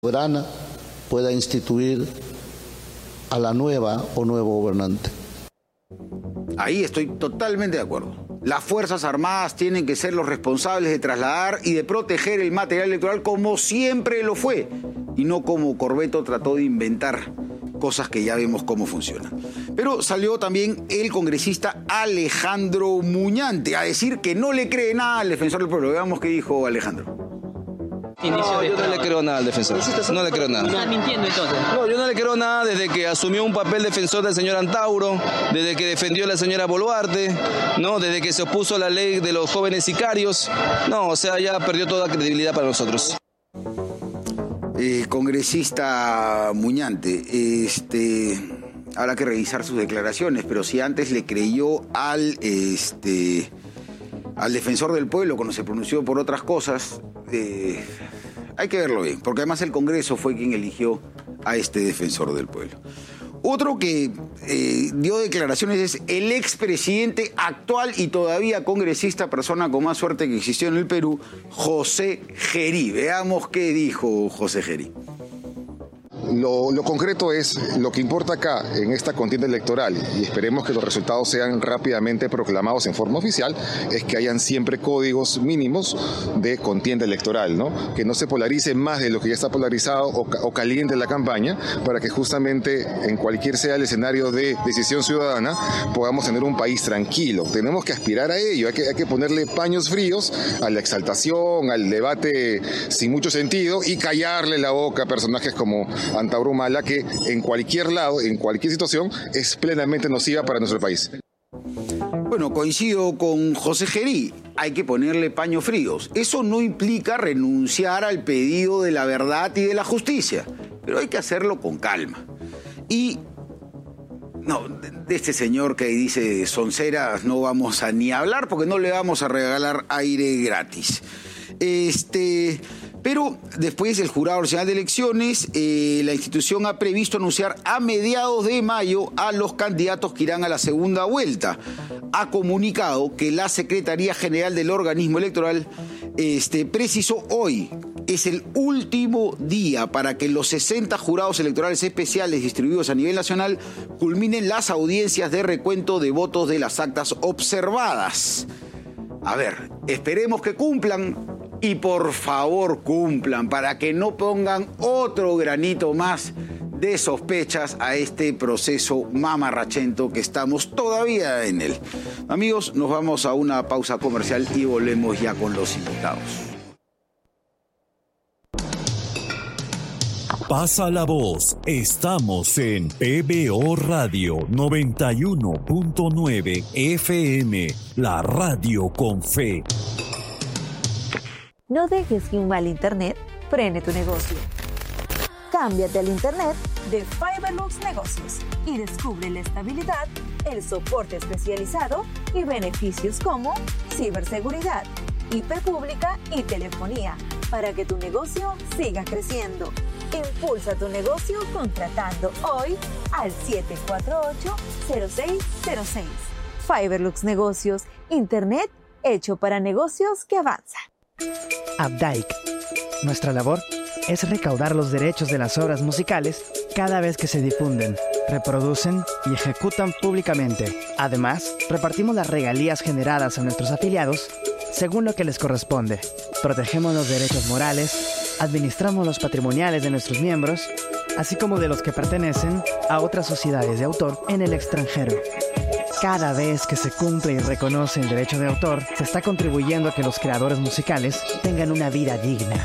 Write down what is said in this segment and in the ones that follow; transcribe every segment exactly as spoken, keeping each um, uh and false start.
soberana pueda instituir a la nueva o nuevo gobernante. Ahí estoy totalmente de acuerdo. Las Fuerzas Armadas tienen que ser los responsables de trasladar y de proteger el material electoral como siempre lo fue, y no como Corbeto trató de inventar cosas que ya vemos cómo funcionan. Pero salió también el congresista Alejandro Muñante a decir que no le cree nada al defensor del pueblo. Veamos qué dijo Alejandro. No, yo no le creo nada al defensor. No le creo nada. ¿Está mintiendo entonces? No, yo no le creo nada desde que asumió un papel defensor del señor Antauro, desde que defendió a la señora Boluarte, no, desde que se opuso a la ley de los jóvenes sicarios. No, o sea, ya perdió toda credibilidad para nosotros. Eh, congresista Muñante, este, habrá que revisar sus declaraciones, pero si antes le creyó al, este, al defensor del pueblo cuando se pronunció por otras cosas, eh, hay que verlo bien, porque además el Congreso fue quien eligió a este defensor del pueblo. Otro que eh, dio declaraciones es el expresidente actual y todavía congresista, persona con más suerte que existió en el Perú, José Gerí. Veamos qué dijo José Gerí. Lo, lo concreto es, lo que importa acá en esta contienda electoral, y esperemos que los resultados sean rápidamente proclamados en forma oficial, es que hayan siempre códigos mínimos de contienda electoral, ¿no? Que no se polarice más de lo que ya está polarizado o, o caliente la campaña, para que justamente en cualquier sea el escenario de decisión ciudadana podamos tener un país tranquilo. Tenemos que aspirar a ello, hay que, hay que ponerle paños fríos a la exaltación, al debate sin mucho sentido y callarle la boca a personajes como Antauro Humala, que en cualquier lado, en cualquier situación, es plenamente nociva para nuestro país. Bueno, coincido con José Gerí, hay que ponerle paños fríos. Eso no implica renunciar al pedido de la verdad y de la justicia, pero hay que hacerlo con calma. Y no, de este señor que dice sonceras no vamos a ni hablar, porque no le vamos a regalar aire gratis. Este... Pero después el Jurado Nacional de Elecciones, eh, la institución ha previsto anunciar a mediados de mayo a los candidatos que irán a la segunda vuelta. Ha comunicado que la Secretaría General del organismo electoral este, precisó hoy, es el último día para que los sesenta jurados electorales especiales distribuidos a nivel nacional culminen las audiencias de recuento de votos de las actas observadas. A ver, esperemos que cumplan. Y por favor cumplan para que no pongan otro granito más de sospechas a este proceso mamarrachento que estamos todavía en él. Amigos, nos vamos a una pausa comercial y volvemos ya con los invitados. Pasa la voz, estamos en P B O Radio noventa y uno punto nueve F M, la radio con fe. No dejes que un mal internet frene tu negocio. Cámbiate al internet de Fiberlux Negocios y descubre la estabilidad, el soporte especializado y beneficios como ciberseguridad, I P pública y telefonía para que tu negocio siga creciendo. Impulsa tu negocio contratando hoy al siete cuatro ocho, cero seis cero seis. Fiberlux Negocios, internet hecho para negocios que avanzan. Abdaik. Nuestra labor es recaudar los derechos de las obras musicales cada vez que se difunden, reproducen y ejecutan públicamente. Además, repartimos las regalías generadas a nuestros afiliados según lo que les corresponde. Protegemos los derechos morales, administramos los patrimoniales de nuestros miembros, así como de los que pertenecen a otras sociedades de autor en el extranjero. Cada vez que se cumple y reconoce el derecho de autor, se está contribuyendo a que los creadores musicales tengan una vida digna.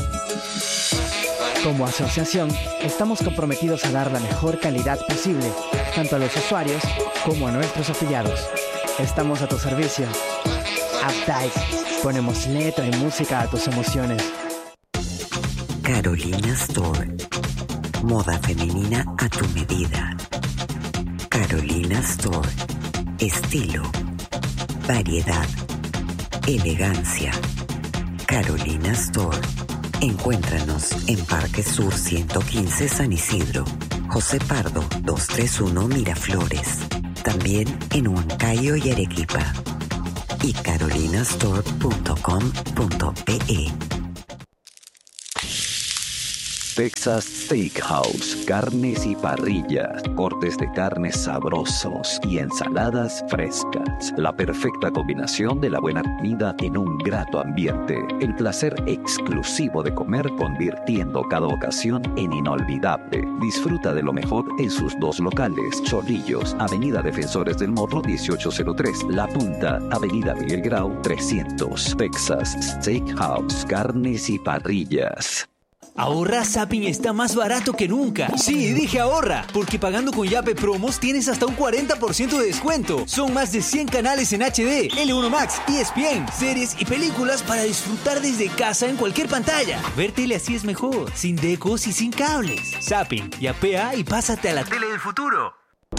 Como asociación, estamos comprometidos a dar la mejor calidad posible, tanto a los usuarios como a nuestros afiliados. Estamos a tu servicio. Updike. Ponemos letra y música a tus emociones. Carolina Store. Moda femenina a tu medida. Carolina Store. Estilo, variedad, elegancia. Carolina Store. Encuéntranos en Parque Sur ciento quince San Isidro, José Pardo doscientos treinta y uno Miraflores. También en Huancayo y Arequipa. Y carolinastore punto com punto pe. Texas Steakhouse, carnes y parrillas, cortes de carnes sabrosos y ensaladas frescas. La perfecta combinación de la buena comida en un grato ambiente. El placer exclusivo de comer convirtiendo cada ocasión en inolvidable. Disfruta de lo mejor en sus dos locales. Chorrillos, Avenida Defensores del Morro dieciocho cero tres. La Punta, Avenida Miguel Grau trescientos. Texas Steakhouse, carnes y parrillas. Ahorra, Zapping está más barato que nunca. Sí, dije ahorra, porque pagando con Yape Promos tienes hasta un cuarenta por ciento de descuento. Son más de cien canales en H D, L uno Max, E S P N, series y películas para disfrutar desde casa en cualquier pantalla. Ver tele así es mejor, sin decos y sin cables. Zapping, yapea y pásate a la tele del futuro.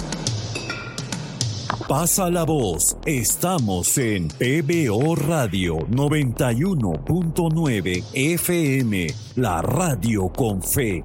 Pasa la voz. Estamos en P B O Radio noventa y uno punto nueve F M, la radio con fe.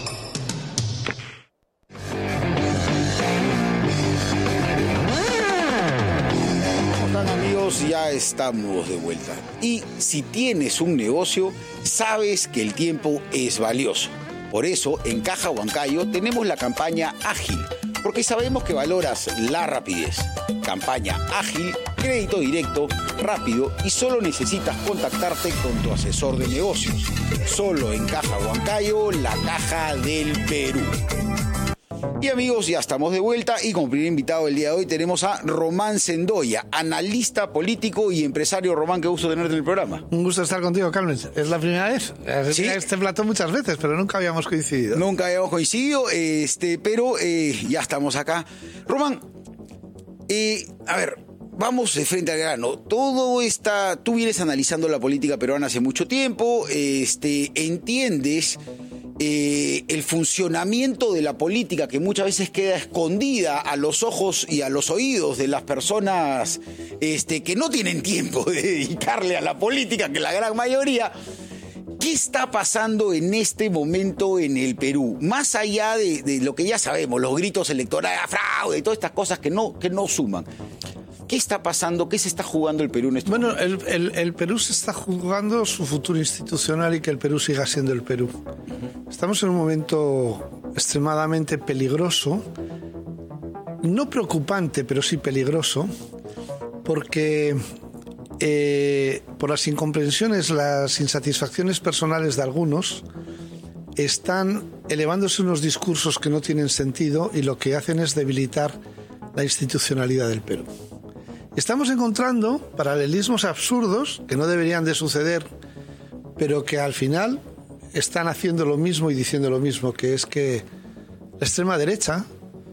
Hola amigos, ya estamos de vuelta. Y si tienes un negocio, sabes que el tiempo es valioso. Por eso, en Caja Huancayo tenemos la campaña Ágil, porque sabemos que valoras la rapidez. Campaña ágil, crédito directo, rápido y solo necesitas contactarte con tu asesor de negocios. Solo en Caja Huancayo, la caja del Perú. Y amigos, ya estamos de vuelta y como primer invitado el día de hoy tenemos a Román Sendoya, analista político y empresario. Román, qué gusto tenerte en el programa. Un gusto estar contigo, Carmen. Es la primera vez. ¿Sí? Este plató muchas veces, pero nunca habíamos coincidido. Nunca habíamos coincidido, este, pero eh, ya estamos acá. Román, eh, a ver, vamos de frente al grano. Todo está, tú vienes analizando la política peruana hace mucho tiempo, este, entiendes Eh, el funcionamiento de la política que muchas veces queda escondida a los ojos y a los oídos de las personas este, que no tienen tiempo de dedicarle a la política, que la gran mayoría. ¿Qué está pasando en este momento en el Perú? Más allá de, de lo que ya sabemos, los gritos electorales, fraude y todas estas cosas que no, que no suman. ¿Qué está pasando? ¿Qué se está jugando el Perú en este bueno, momento? Bueno, el, el, el Perú se está jugando su futuro institucional y que el Perú siga siendo el Perú. Uh-huh. Estamos en un momento extremadamente peligroso, no preocupante, pero sí peligroso, porque eh, por las incomprensiones, las insatisfacciones personales de algunos, están elevándose unos discursos que no tienen sentido y lo que hacen es debilitar la institucionalidad del Perú. Estamos encontrando paralelismos absurdos que no deberían de suceder, pero que al final están haciendo lo mismo y diciendo lo mismo, que es que la extrema derecha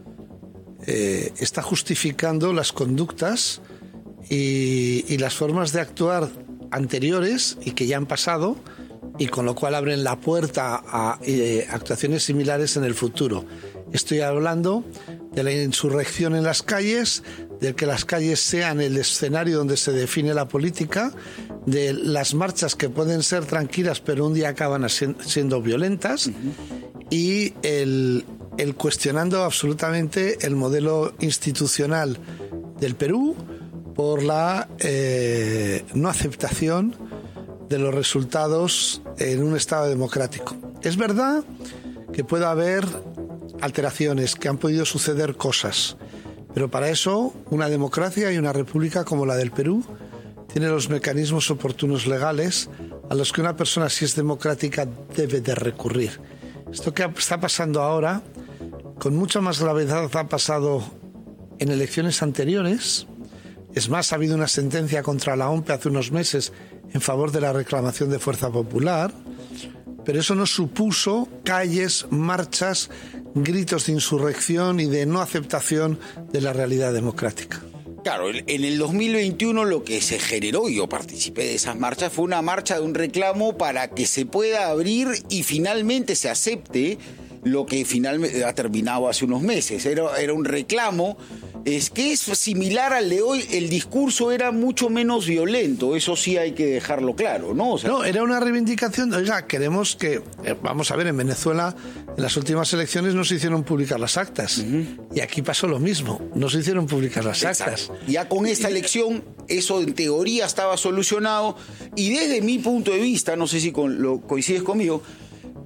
eh, está justificando las conductas y, y las formas de actuar anteriores y que ya han pasado, y con lo cual abren la puerta a eh, actuaciones similares en el futuro. Estoy hablando de la insurrección en las calles, de que las calles sean el escenario donde se define la política, de las marchas que pueden ser tranquilas pero un día acaban siendo violentas, uh-huh. y el, el cuestionando absolutamente el modelo institucional del Perú por la eh, no aceptación de los resultados en un Estado democrático. Es verdad que puede haber alteraciones, que han podido suceder cosas, pero para eso una democracia y una república como la del Perú tiene los mecanismos oportunos legales a los que una persona, si es democrática, debe de recurrir. Esto que está pasando ahora, con mucha más gravedad ha pasado en elecciones anteriores. Es más, ha habido una sentencia contra la O M P E hace unos meses en favor de la reclamación de Fuerza Popular, pero eso no supuso calles, marchas, gritos de insurrección y de no aceptación de la realidad democrática. Claro, en el dos mil veintiuno lo que se generó, y yo participé de esas marchas, fue una marcha de un reclamo para que se pueda abrir y finalmente se acepte lo que finalmente ha terminado hace unos meses. Era, era un reclamo, es que es similar al de hoy. El discurso era mucho menos violento, eso sí hay que dejarlo claro, ¿no? O sea, no, era una reivindicación. Oiga, queremos que, eh, vamos a ver, en Venezuela en las últimas elecciones no se hicieron publicar las actas, uh-huh. y aquí pasó lo mismo, no se hicieron publicar las Exacto. actas. Ya con esta elección eso en teoría estaba solucionado, y desde mi punto de vista, no sé si con, lo coincides conmigo,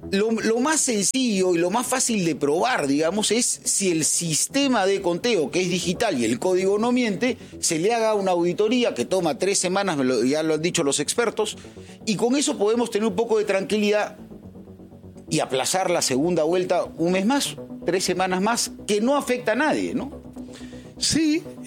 Lo, lo más sencillo y lo más fácil de probar, digamos, es si el sistema de conteo, que es digital y el código no miente, se le haga una auditoría que toma tres semanas, me lo, ya lo han dicho los expertos, y con eso podemos tener un poco de tranquilidad y aplazar la segunda vuelta un mes más, tres semanas más, que no afecta a nadie, ¿no? Sí, y,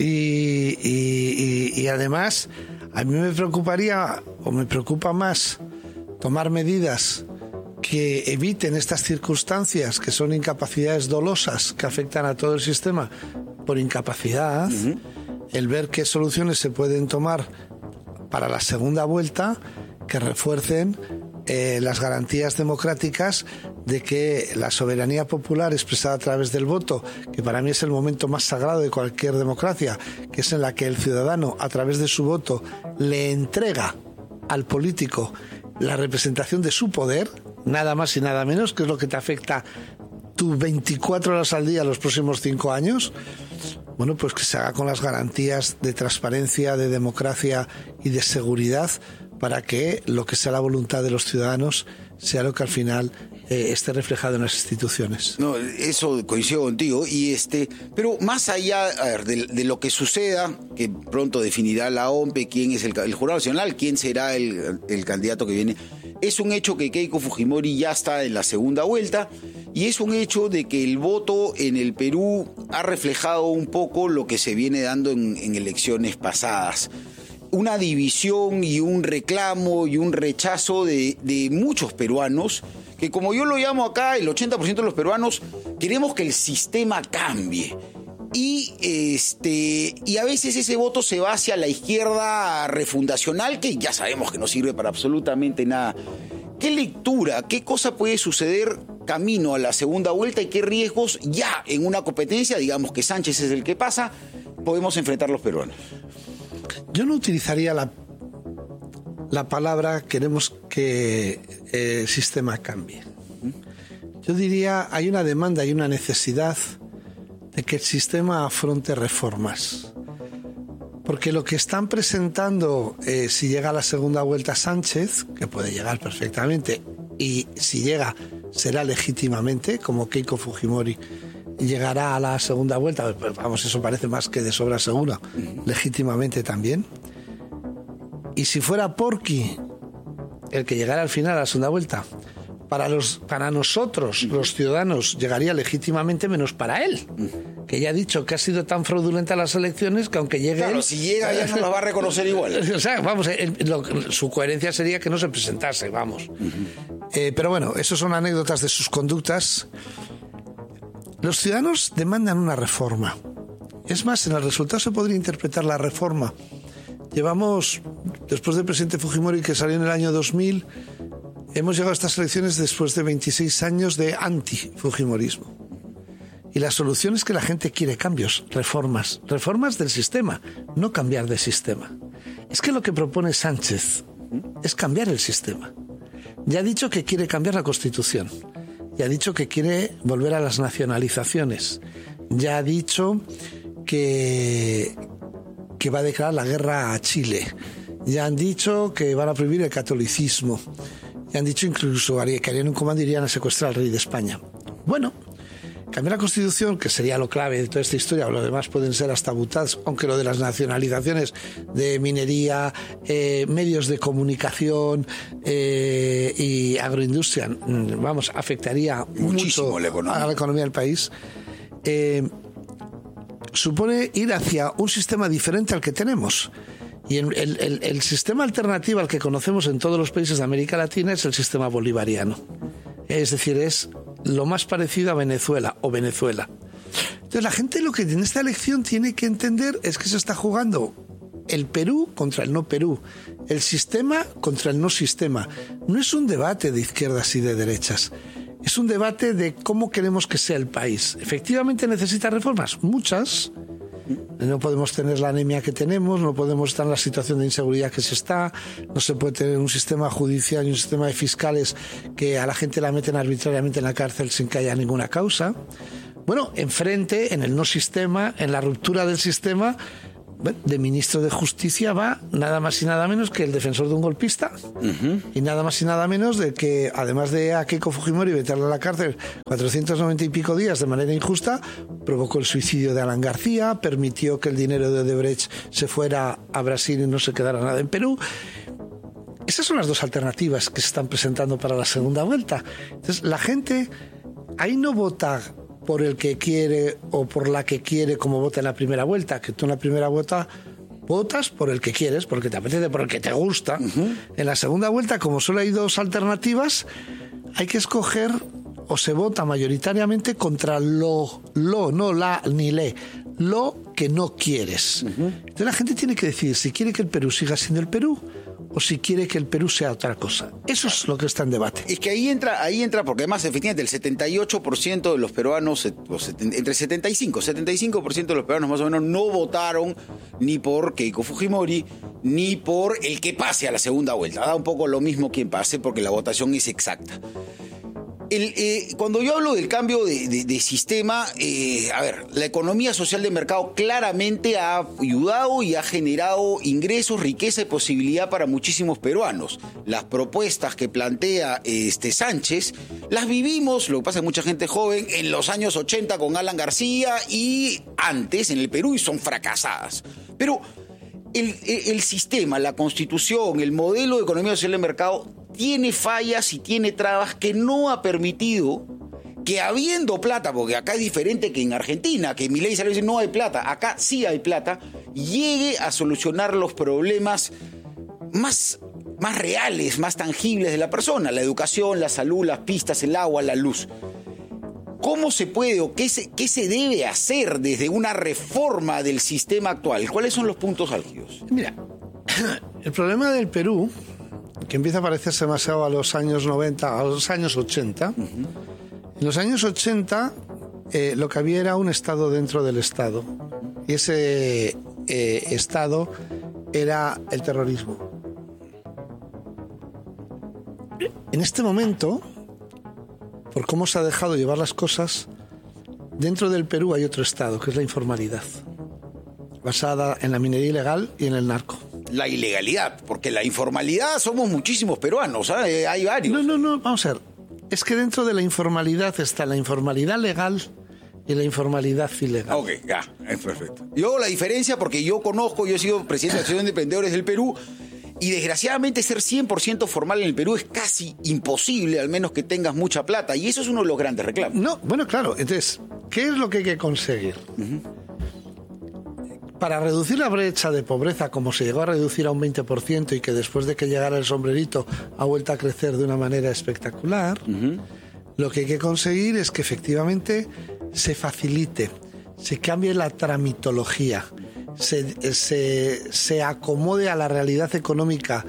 y, y, y además a mí me preocuparía, o me preocupa más, tomar medidas que eviten estas circunstancias, que son incapacidades dolosas que afectan a todo el sistema por incapacidad, uh-huh. el ver qué soluciones se pueden tomar para la segunda vuelta que refuercen eh, las garantías democráticas de que la soberanía popular expresada a través del voto, que para mí es el momento más sagrado de cualquier democracia, que es en la que el ciudadano a través de su voto le entrega al político la representación de su poder, nada más y nada menos, que es lo que te afecta tú veinticuatro horas al día los próximos cinco años, bueno, pues que se haga con las garantías de transparencia, de democracia y de seguridad para que lo que sea la voluntad de los ciudadanos sea lo que al final eh, esté reflejado en las instituciones. No, eso coincido contigo. Y este, pero más allá a ver, de, de lo que suceda, que pronto definirá la O M P E quién es el, el jurado nacional, quién será el, el candidato que viene. Es un hecho que Keiko Fujimori ya está en la segunda vuelta y es un hecho de que el voto en el Perú ha reflejado un poco lo que se viene dando en, en elecciones pasadas. Una división y un reclamo y un rechazo de, de muchos peruanos que, como yo lo llamo acá, el ochenta por ciento de los peruanos queremos que el sistema cambie. Y, este, y a veces ese voto se va hacia la izquierda refundacional, que ya sabemos que no sirve para absolutamente nada. ¿Qué lectura, qué cosa puede suceder camino a la segunda vuelta y qué riesgos ya en una competencia, digamos que Sánchez es el que pasa, podemos enfrentar los peruanos? Yo no utilizaría la, la palabra queremos que el sistema cambie. Yo diría hay una demanda y una necesidad de que el sistema afronte reformas. Porque lo que están presentando, eh, si llega a la segunda vuelta Sánchez, que puede llegar perfectamente, y si llega será legítimamente, como Keiko Fujimori llegará a la segunda vuelta, pues vamos, eso parece más que de sobra segura, legítimamente también. Y si fuera Porqui el que llegara al final a la segunda vuelta, para, los, para nosotros, los ciudadanos, llegaría legítimamente, menos para él, que ya ha dicho que ha sido tan fraudulenta las elecciones que aunque llegue claro, él, si llega ya no las va a reconocer igual. O sea, vamos, el, lo, su coherencia sería que no se presentase, vamos. Uh-huh. Eh, pero bueno, eso son anécdotas de sus conductas. Los ciudadanos demandan una reforma. Es más, en el resultado se podría interpretar la reforma. Llevamos, después del presidente Fujimori, que salió en el año dos mil, hemos llegado a estas elecciones después de veintiséis años de anti-fujimorismo. Y la solución es que la gente quiere cambios, reformas, reformas del sistema, no cambiar de sistema. Es que lo que propone Sánchez es cambiar el sistema. Ya ha dicho que quiere cambiar la Constitución. Ya ha dicho que quiere volver a las nacionalizaciones. Ya ha dicho que, que va a declarar la guerra a Chile. Ya han dicho que van a prohibir el catolicismo. Ya han dicho incluso que harían un comando y irían a secuestrar al rey de España. Bueno, cambiar la Constitución, que sería lo clave de toda esta historia, lo demás pueden ser hasta butadas, aunque lo de las nacionalizaciones de minería, eh, medios de comunicación eh, y agroindustria, vamos, afectaría muchísimo mucho la economía. a la economía del país. Eh, supone ir hacia un sistema diferente al que tenemos. Y el, el, el sistema alternativo al que conocemos en todos los países de América Latina es el sistema bolivariano. Es decir, es lo más parecido a Venezuela o Venezuela. Entonces la gente lo que en esta elección tiene que entender es que se está jugando el Perú contra el no Perú, el sistema contra el no sistema. No es un debate de izquierdas y de derechas, es un debate de cómo queremos que sea el país. Efectivamente necesita reformas, muchas. No podemos tener la anemia que tenemos, no podemos estar en la situación de inseguridad que se está, no se puede tener un sistema judicial y un sistema de fiscales que a la gente la meten arbitrariamente en la cárcel sin que haya ninguna causa. Bueno, enfrente, en el no sistema, en la ruptura del sistema, Bueno, de ministro de Justicia va nada más y nada menos que el defensor de un golpista, uh-huh. y nada más y nada menos de que, además de a Keiko Fujimori meterle a la cárcel cuatrocientos noventa y pico días de manera injusta, provocó el suicidio de Alan García, permitió que el dinero de Odebrecht se fuera a Brasil y no se quedara nada en Perú. Esas son las dos alternativas que se están presentando para la segunda vuelta. Entonces, la gente ahí no vota por el que quiere o por la que quiere como vota en la primera vuelta, que tú en la primera vuelta votas por el que quieres, porque te apetece, por el que te gusta. Uh-huh. En la segunda vuelta, como solo hay dos alternativas, hay que escoger, o se vota mayoritariamente contra lo, lo, no la ni le, lo que no quieres. Uh-huh. Entonces la gente tiene que decidir si quiere que el Perú siga siendo el Perú o si quiere que el Perú sea otra cosa. Eso es lo que está en debate. Es que ahí entra, ahí entra porque además, efectivamente, el setenta y ocho por ciento de los peruanos, entre setenta y cinco, setenta y cinco por ciento de los peruanos más o menos no votaron ni por Keiko Fujimori ni por el que pase a la segunda vuelta. Da un poco lo mismo quien pase porque la votación es exacta. El, eh, cuando yo hablo del cambio de, de, de sistema, eh, a ver, la economía social de mercado claramente ha ayudado y ha generado ingresos, riqueza y posibilidad para muchísimos peruanos. Las propuestas que plantea este Sánchez las vivimos, lo que pasa es que mucha gente joven, en los años ochenta con Alan García y antes en el Perú, y son fracasadas. Pero el, el sistema, la constitución, el modelo de economía social de mercado tiene fallas y tiene trabas que no ha permitido que, habiendo plata, porque acá es diferente que en Argentina, que Milei sale y dice no hay plata, acá sí hay plata, llegue a solucionar los problemas más, más reales, más tangibles de la persona, la educación, la salud, las pistas, el agua, la luz. ¿Cómo se puede o qué se, qué se debe hacer desde una reforma del sistema actual? ¿Cuáles son los puntos álgidos? Mira, el problema del Perú, que empieza a parecerse demasiado a los años noventa, a los años ochenta. Uh-huh. En los años ochenta eh, lo que había era un Estado dentro del Estado. Y ese eh, Estado era el terrorismo. En este momento, por cómo se ha dejado llevar las cosas, dentro del Perú hay otro Estado, que es la informalidad, basada en la minería ilegal y en el narco. La ilegalidad, porque la informalidad somos muchísimos peruanos, ¿eh? Hay varios. No, no, no, vamos a ver. Es que dentro de la informalidad está la informalidad legal y la informalidad ilegal. Ok, ya, es perfecto. Yo hago la diferencia porque yo conozco, yo he sido presidente de la Asociación de Emprendedores del Perú y desgraciadamente ser cien por ciento formal en el Perú es casi imposible, al menos que tengas mucha plata, y eso es uno de los grandes reclamos. No, bueno, claro, entonces, ¿qué es lo que hay que conseguir? Uh-huh. Para reducir la brecha de pobreza, como se llegó a reducir a un veinte por ciento y que después de que llegara el sombrerito ha vuelto a crecer de una manera espectacular, uh-huh. lo que hay que conseguir es que efectivamente se facilite, se cambie la tramitología, se, se, se acomode a la realidad económica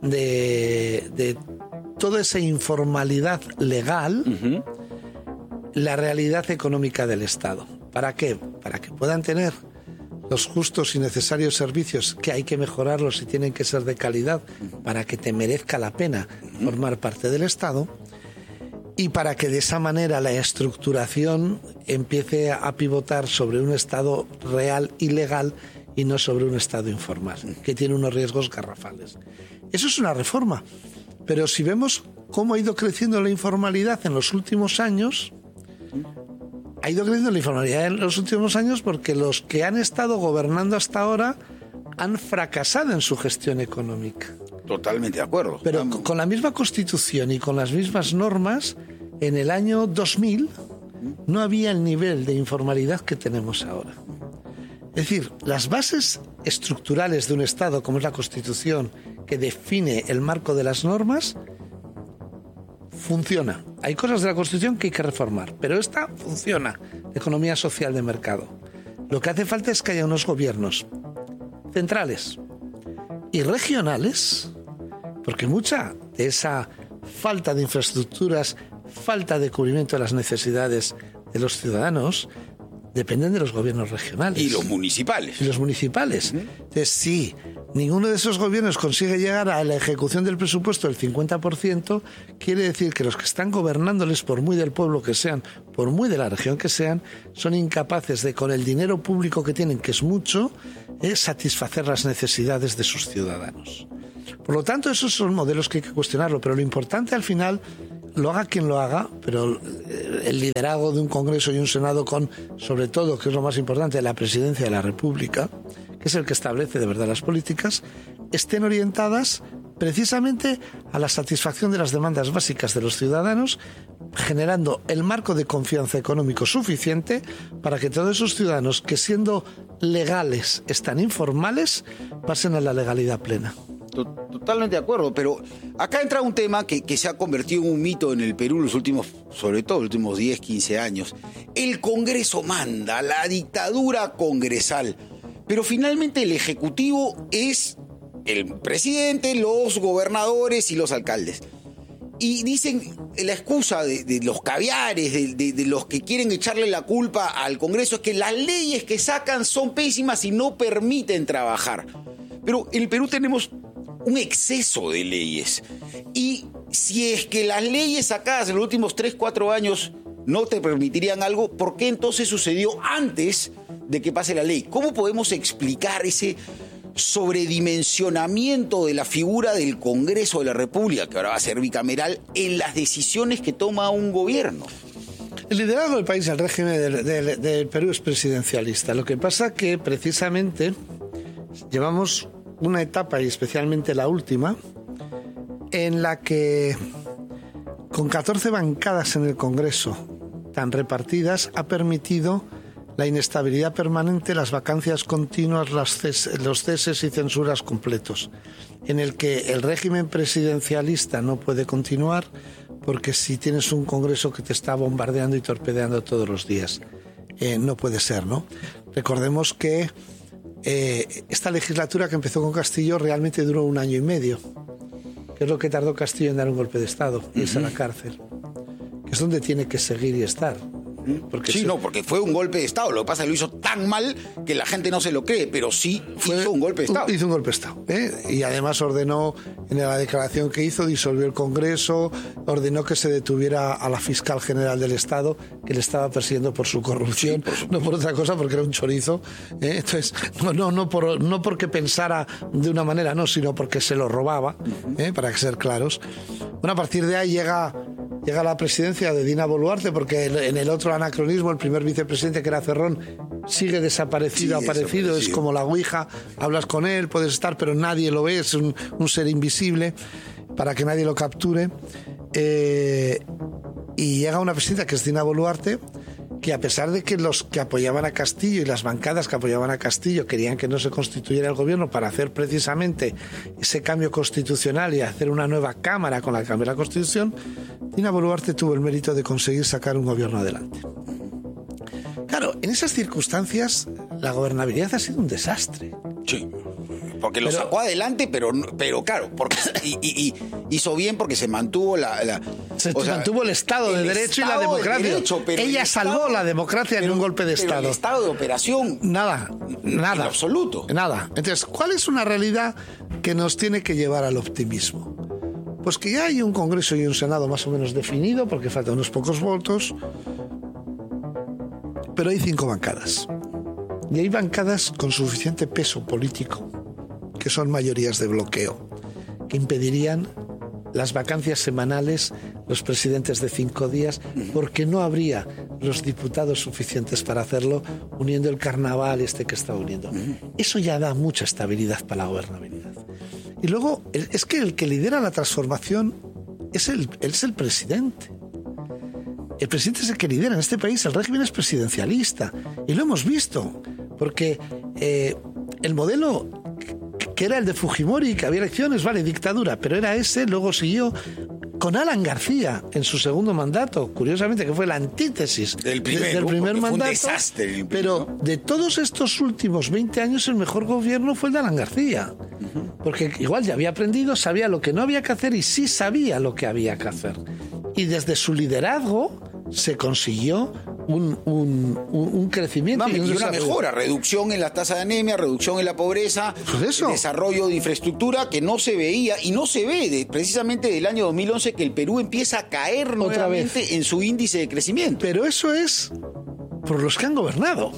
de, de toda esa informalidad legal, uh-huh. la realidad económica del Estado. ¿Para qué? Para que puedan tener los justos y necesarios servicios, que hay que mejorarlos y tienen que ser de calidad para que te merezca la pena formar parte del Estado, y para que de esa manera la estructuración empiece a pivotar sobre un Estado real y legal y no sobre un Estado informal, que tiene unos riesgos garrafales. Eso es una reforma, pero si vemos cómo ha ido creciendo la informalidad en los últimos años, ha ido creciendo la informalidad en los últimos años porque los que han estado gobernando hasta ahora han fracasado en su gestión económica. Totalmente de acuerdo. Pero um... con la misma Constitución y con las mismas normas, en el año dos mil no había el nivel de informalidad que tenemos ahora. Es decir, las bases estructurales de un Estado, como es la Constitución, que define el marco de las normas, funciona. Hay cosas de la Constitución que hay que reformar, pero esta funciona, la economía social de mercado. Lo que hace falta es que haya unos gobiernos centrales y regionales, porque mucha de esa falta de infraestructuras, falta de cubrimiento de las necesidades de los ciudadanos, dependen de los gobiernos regionales. Y los municipales. Y los municipales. Uh-huh. Entonces, sí, ninguno de esos gobiernos consigue llegar a la ejecución del presupuesto del cincuenta por ciento, quiere decir que los que están gobernándoles, por muy del pueblo que sean, por muy de la región que sean, son incapaces de, con el dinero público que tienen, que es mucho, eh, satisfacer las necesidades de sus ciudadanos. Por lo tanto, esos son modelos que hay que cuestionarlo, pero lo importante al final, lo haga quien lo haga, pero el liderazgo de un Congreso y un Senado con, sobre todo, que es lo más importante, la Presidencia de la República, que es el que establece de verdad las políticas, estén orientadas precisamente a la satisfacción de las demandas básicas de los ciudadanos, generando el marco de confianza económico suficiente para que todos esos ciudadanos que siendo legales están informales pasen a la legalidad plena. Totalmente de acuerdo, pero acá entra un tema que, que se ha convertido en un mito en el Perú los últimos, sobre todo los últimos diez, quince años. El Congreso manda, la dictadura congresal, pero finalmente el Ejecutivo es el presidente, los gobernadores y los alcaldes. Y dicen la excusa de, de los caviares, de, de, de los que quieren echarle la culpa al Congreso, es que las leyes que sacan son pésimas y no permiten trabajar. Pero en el Perú tenemos un exceso de leyes. Y si es que las leyes sacadas en los últimos tres, cuatro años no te permitirían algo, ¿por qué entonces sucedió antes de que pase la ley? ¿Cómo podemos explicar ese sobredimensionamiento de la figura del Congreso de la República, que ahora va a ser bicameral, en las decisiones que toma un gobierno? El liderazgo del país, el régimen del, del, del Perú es presidencialista. Lo que pasa que precisamente llevamos una etapa, y especialmente la última, en la que con catorce bancadas en el Congreso tan repartidas ha permitido la inestabilidad permanente, las vacancias continuas, las ces- los ceses y censuras completos, en el que el régimen presidencialista no puede continuar porque si tienes un Congreso que te está bombardeando y torpedeando todos los días, eh, no puede ser, ¿no? Recordemos que Eh, esta legislatura que empezó con Castillo realmente duró un año y medio, que es lo que tardó Castillo en dar un golpe de Estado y irse a la cárcel, que es donde tiene que seguir y estar. Porque sí, se... no, porque fue un golpe de Estado. Lo que pasa es que lo hizo tan mal que la gente no se lo cree, pero sí fue, hizo un golpe de Estado. Hizo un golpe de Estado. ¿eh? Y además ordenó, en la declaración que hizo, disolvió el Congreso, ordenó que se detuviera a la fiscal general del Estado, que le estaba persiguiendo por su corrupción, sí, por su... no por otra cosa, porque era un chorizo. ¿eh? Entonces, no, no, no, por, no porque pensara de una manera, no, sino porque se lo robaba, ¿eh? para ser claros. Bueno, a partir de ahí llega... Llega la presidencia de Dina Boluarte, porque en el otro anacronismo, el primer vicepresidente, que era Cerrón, sigue desaparecido, sí, aparecido, es como la ouija, hablas con él, puedes estar, pero nadie lo ve, es un, un ser invisible, para que nadie lo capture. Eh, y llega una presidenta que es Dina Boluarte, que a pesar de que los que apoyaban a Castillo y las bancadas que apoyaban a Castillo querían que no se constituyera el gobierno para hacer precisamente ese cambio constitucional y hacer una nueva Cámara con la cambio de la Constitución, Dina Boluarte tuvo el mérito de conseguir sacar un gobierno adelante. Claro, en esas circunstancias la gobernabilidad ha sido un desastre. Sí, porque lo pero, sacó adelante, pero, pero claro, porque y, y, y hizo bien porque se mantuvo la... la se o sea, mantuvo el Estado de Derecho Estado y la democracia. De derecho, Ella salvó estado, la democracia en un golpe de pero Estado. El Estado de operación... Nada, nada. En absoluto. Nada. Entonces, ¿cuál es una realidad que nos tiene que llevar al optimismo? Pues que ya hay un Congreso y un Senado más o menos definido, porque faltan unos pocos votos, pero hay cinco bancadas. Y hay bancadas con suficiente peso político, que son mayorías de bloqueo, que impedirían las vacancias semanales, los presidentes de cinco días, porque no habría los diputados suficientes para hacerlo, uniendo el carnaval este que está uniendo. Eso ya da mucha estabilidad para la gobernabilidad. Y luego, es que el que lidera la transformación es el, es el presidente. El presidente es el que lidera en este país. El régimen es presidencialista. Y lo hemos visto. Porque eh, el modelo que era el de Fujimori, que había elecciones, vale, dictadura, pero era ese, luego siguió con Alan García en su segundo mandato, curiosamente, que fue la antítesis del, primero, del primer mandato. Fue un desastre. Pero de todos estos últimos veinte años, el mejor gobierno fue el de Alan García. Uh-huh. Porque igual ya había aprendido, sabía lo que no había que hacer y sí sabía lo que había que hacer. Y desde su liderazgo se consiguió un, un, un, un crecimiento Mami, y, un y una mejora, reducción en la tasa de anemia, reducción en la pobreza, pues eso. desarrollo de infraestructura que no se veía y no se ve de, precisamente del año dos mil once que el Perú empieza a caer Otra nuevamente vez. en su índice de crecimiento. Pero eso es por los que han gobernado.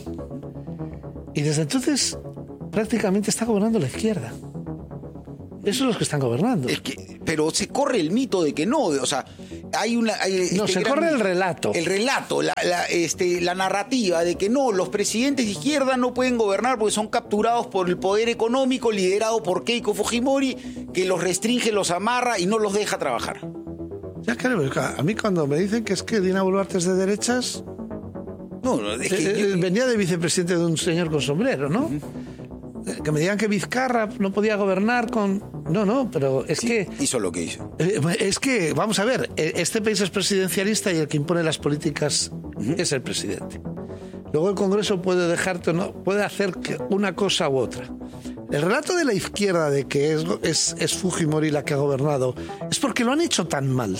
Y desde entonces prácticamente está gobernando la izquierda. Esos son los que están gobernando. Es que, pero se corre el mito de que no, o sea, hay una... Hay no, este se gran, corre el relato. El relato, la, la, este, la narrativa de que no, los presidentes de izquierda no pueden gobernar porque son capturados por el poder económico liderado por Keiko Fujimori, que los restringe, los amarra y no los deja trabajar. Ya, claro, a mí cuando me dicen que es que Dina Boluarte es de derechas... No, no, es que... Eh, yo... Venía de vicepresidente de un señor con sombrero, ¿no? Uh-huh. Que me digan que Vizcarra no podía gobernar con... No, no, pero es sí, que... hizo lo que hizo. Es que, vamos a ver, este país es presidencialista y el que impone las políticas uh-huh. es el presidente. Luego el Congreso puede dejarte, no, puede hacer una cosa u otra. El relato de la izquierda de que es, es, es Fujimori la que ha gobernado es porque lo han hecho tan mal.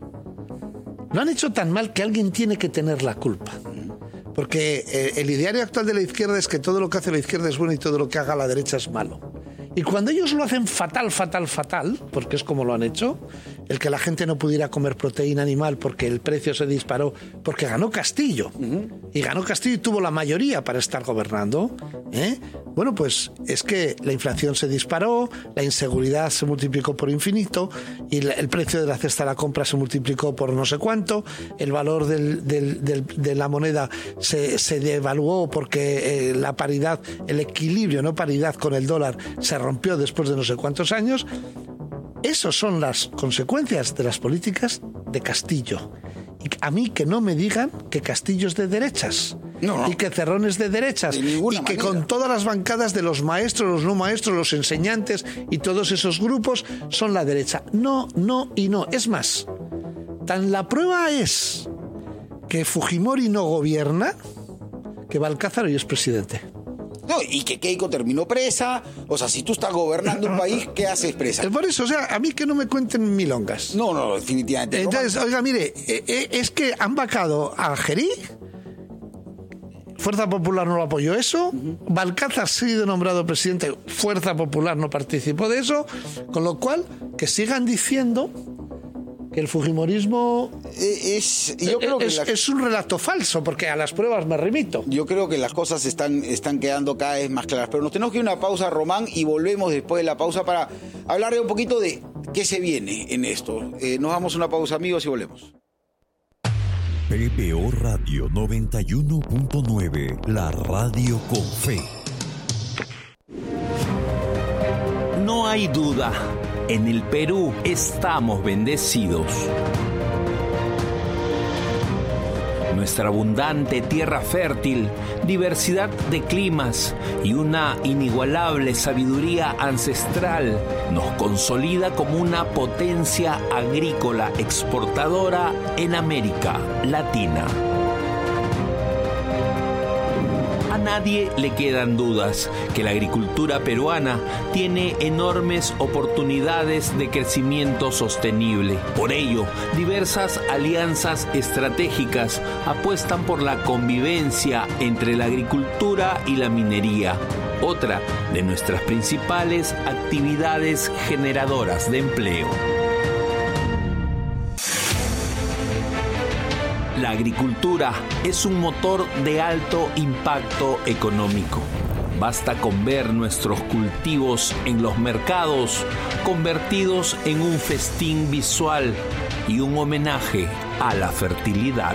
Lo han hecho tan mal que alguien tiene que tener la culpa. Porque eh, el ideario actual de la izquierda es que todo lo que hace la izquierda es bueno y todo lo que haga la derecha es malo. Y cuando ellos lo hacen fatal, fatal, fatal, porque es como lo han hecho, el que la gente no pudiera comer proteína animal porque el precio se disparó, porque ganó Castillo, uh-huh. y ganó Castillo y tuvo la mayoría para estar gobernando, ¿eh? Bueno, pues es que la inflación se disparó, la inseguridad se multiplicó por infinito, y la, el precio de la cesta de la compra se multiplicó por no sé cuánto, el valor del, del, del, de la moneda se, se devaluó porque eh, la paridad, el equilibrio, no paridad con el dólar, se rompió después de no sé cuántos años. Esas son las consecuencias de las políticas de Castillo. Y a mí que no me digan que Castillo es de derechas. No, no. Y que Cerrón es de derechas. De y que manera. Con todas las bancadas de los maestros, los no maestros, los enseñantes y todos esos grupos son la derecha. No, no y no. Es más, tan la prueba es que Fujimori no gobierna que Balcázar hoy es presidente. No, y que Keiko terminó presa. O sea, si tú estás gobernando un país, ¿qué haces presa? Por eso, o sea, a mí que no me cuenten milongas. No, no, definitivamente. Entonces, no. Oiga, mire, eh, es que han vacado a Gerí. Fuerza Popular no lo apoyó eso. Uh-huh. Balcázar ha sido nombrado presidente. Fuerza Popular no participó de eso. Con lo cual, que sigan diciendo que el fujimorismo es, yo creo que es, la... es un relato falso, porque a las pruebas me remito. Yo creo que las cosas están, están quedando cada vez más claras. Pero nos tenemos que ir a una pausa, Román, y volvemos después de la pausa para hablar de un poquito de qué se viene en esto. Eh, nos vamos a una pausa, amigos, y volvemos. P B O Radio noventa y uno punto nueve, la radio con fe. No hay duda, en el Perú estamos bendecidos. Nuestra abundante tierra fértil, diversidad de climas y una inigualable sabiduría ancestral nos consolida como una potencia agrícola exportadora en América Latina. A nadie le quedan dudas que la agricultura peruana tiene enormes oportunidades de crecimiento sostenible. Por ello, diversas alianzas estratégicas apuestan por la convivencia entre la agricultura y la minería, otra de nuestras principales actividades generadoras de empleo. La agricultura es un motor de alto impacto económico. Basta con ver nuestros cultivos en los mercados convertidos en un festín visual y un homenaje a la fertilidad.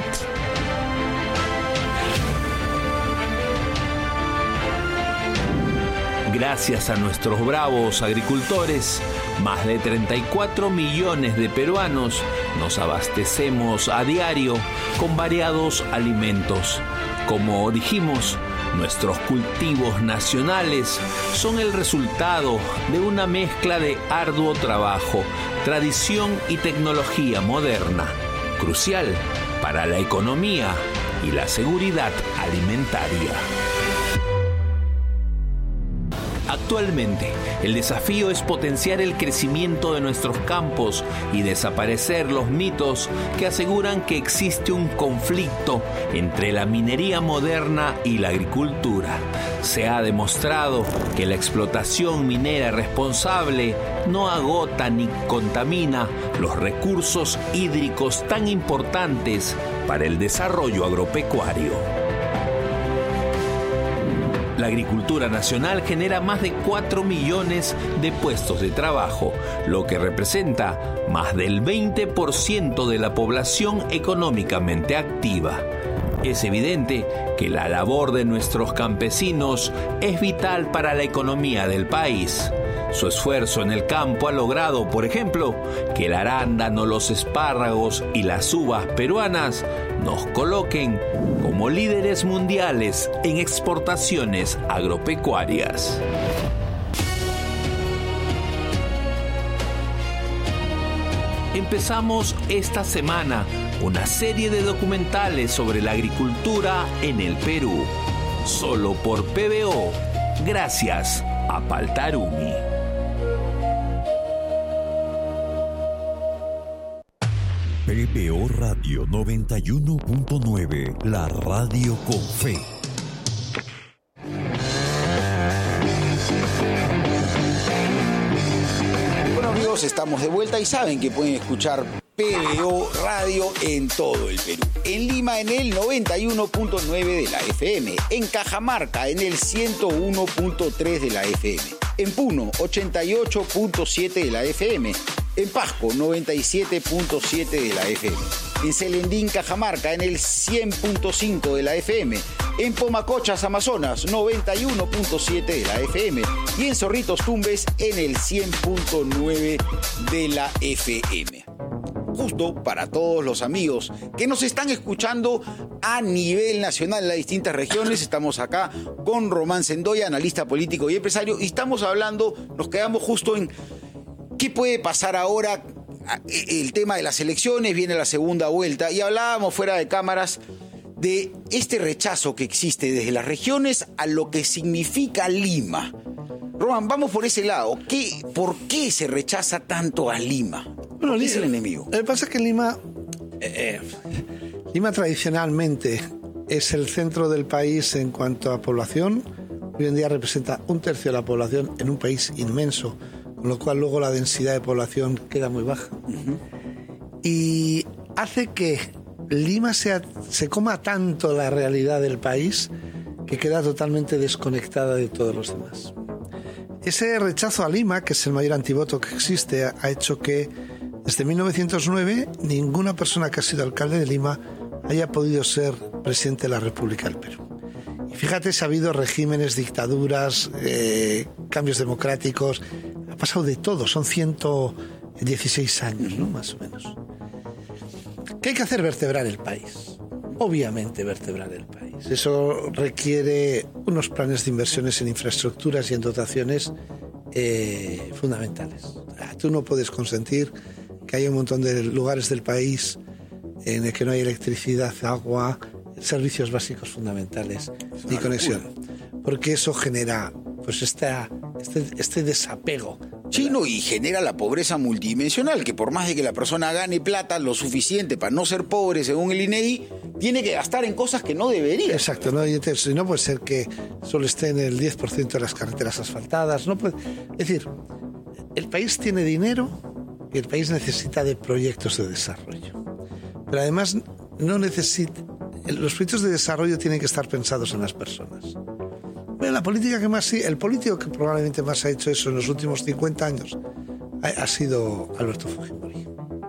Gracias a nuestros bravos agricultores, más de treinta y cuatro millones de peruanos nos abastecemos a diario con variados alimentos. Como dijimos, nuestros cultivos nacionales son el resultado de una mezcla de arduo trabajo, tradición y tecnología moderna, crucial para la economía y la seguridad alimentaria. Actualmente, el desafío es potenciar el crecimiento de nuestros campos y desaparecer los mitos que aseguran que existe un conflicto entre la minería moderna y la agricultura. Se ha demostrado que la explotación minera responsable no agota ni contamina los recursos hídricos tan importantes para el desarrollo agropecuario. La agricultura nacional genera más de cuatro millones de puestos de trabajo, lo que representa más del veinte por ciento de la población económicamente activa. Es evidente que la labor de nuestros campesinos es vital para la economía del país. Su esfuerzo en el campo ha logrado, por ejemplo, que el arándano, los espárragos y las uvas peruanas nos coloquen como líderes mundiales en exportaciones agropecuarias. Empezamos esta semana una serie de documentales sobre la agricultura en el Perú, solo por P B O, gracias a Paltarumi. P B O Radio noventa y uno punto nueve, la radio con fe. Bueno amigos, estamos de vuelta y saben que pueden escuchar P B O Radio en todo el Perú. En Lima en el noventa y uno punto nueve de la F M, en Cajamarca en el ciento uno punto tres de la F M, en Puno ochenta y ocho punto siete de la F M, en Pasco noventa y siete punto siete de la F M, en Celendín, Cajamarca en el cien punto cinco de la F M, en Pomacochas, Amazonas noventa y uno punto siete de la F M y en Zorritos Tumbes en el cien punto nueve de la F M. Justo para todos los amigos que nos están escuchando a nivel nacional en las distintas regiones, estamos acá con Román Sendoya, analista político y empresario, y estamos hablando, nos quedamos justo en qué puede pasar ahora, el tema de las elecciones, viene la segunda vuelta, y hablábamos fuera de cámaras de este rechazo que existe desde las regiones a lo que significa Lima. Román, vamos por ese lado. ¿Qué, ¿Por qué se rechaza tanto a Lima? Bueno, ¿Qué es el enemigo? Lo que pasa es que Lima, eh, Lima tradicionalmente es el centro del país en cuanto a población. Hoy en día representa un tercio de la población en un país inmenso, con lo cual luego la densidad de población queda muy baja. Uh-huh. Y hace que Lima sea, se coma tanto la realidad del país que queda totalmente desconectada de todos los demás. Ese rechazo a Lima, que es el mayor antivoto que existe, ha hecho que desde mil novecientos nueve ninguna persona que ha sido alcalde de Lima haya podido ser presidente de la República del Perú. Y fíjate si ha habido regímenes, dictaduras, eh, cambios democráticos, ha pasado de todo, son ciento dieciséis años, ¿no? Más o menos. ¿Qué hay que hacer? Vertebrar el país. Obviamente vertebrar el país. Eso requiere unos planes de inversiones en infraestructuras y en dotaciones eh, fundamentales. Tú no puedes consentir que haya un montón de lugares del país en el que no hay electricidad, agua, servicios básicos fundamentales ni conexión. Porque eso genera pues esta, este, este desapego. Chino, y genera la pobreza multidimensional, que por más de que la persona gane plata lo suficiente para no ser pobre según el I N E I, tiene que gastar en cosas que no debería. Exacto, ¿no? Y entonces, no puede ser que solo esté en el diez por ciento de las carreteras asfaltadas. No puede... Es decir, el país tiene dinero y el país necesita de proyectos de desarrollo. Pero además no necesita... Los proyectos de desarrollo tienen que estar pensados en las personas. Bueno, la política que más... El político que probablemente más ha hecho eso en los últimos cincuenta años ha, ha sido Alberto Fujimori.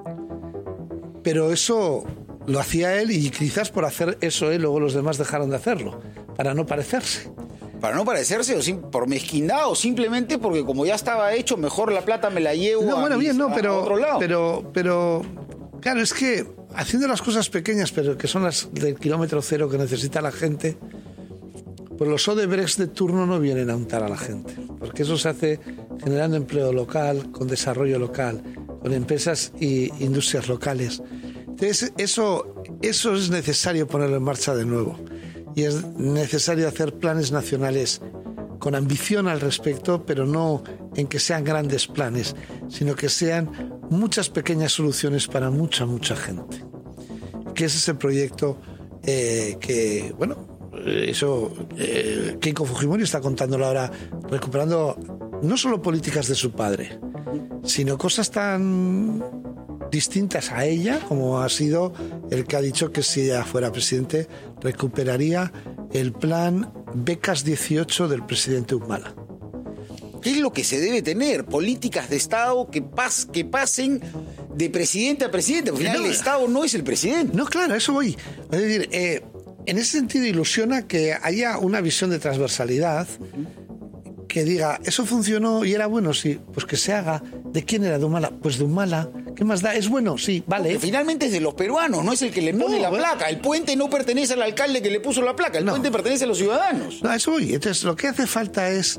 Pero eso lo hacía él, y quizás por hacer eso él, luego los demás dejaron de hacerlo, para no parecerse. Para no parecerse, o sim- por mezquindad, o simplemente porque como ya estaba hecho, mejor la plata me la llevo no, a, bueno, mis, bien, no, a pero, otro lado. Pero, pero, claro, es que haciendo las cosas pequeñas, pero que son las del kilómetro cero que necesita la gente, pues los Odebrecht de turno no vienen a untar a la gente, porque eso se hace generando empleo local, con desarrollo local, con empresas e industrias locales. Entonces, eso, eso es necesario ponerlo en marcha de nuevo. Y es necesario hacer planes nacionales con ambición al respecto, pero no en que sean grandes planes, sino que sean muchas pequeñas soluciones para mucha, mucha gente. Que ese es el proyecto eh, que, bueno, eso eh, Keiko Fujimori está contándolo ahora, recuperando no solo políticas de su padre, sino cosas tan distintas a ella, como ha sido el que ha dicho que si ella fuera presidente recuperaría el plan Becas dieciocho del presidente Humala. ¿Qué es lo que se debe tener? Políticas de Estado que, pas, que pasen de presidente a presidente. Al final no, el Estado no es el presidente. No, claro, a eso voy. Es decir, eh, en ese sentido ilusiona que haya una visión de transversalidad que diga, eso funcionó y era bueno, sí, pues que se haga. ¿De quién era? ¿De Humala? Pues de Humala. ¿Qué más da? Es bueno, sí, vale. Porque finalmente es de los peruanos, no es el que le pone no, la bueno. placa. El puente no pertenece al alcalde que le puso la placa, el no. puente pertenece a los ciudadanos. No, eso voy. Entonces, lo que hace falta es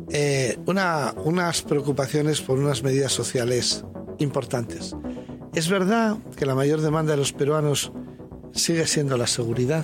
eh, una, unas preocupaciones por unas medidas sociales importantes. Es verdad que la mayor demanda de los peruanos sigue siendo la seguridad,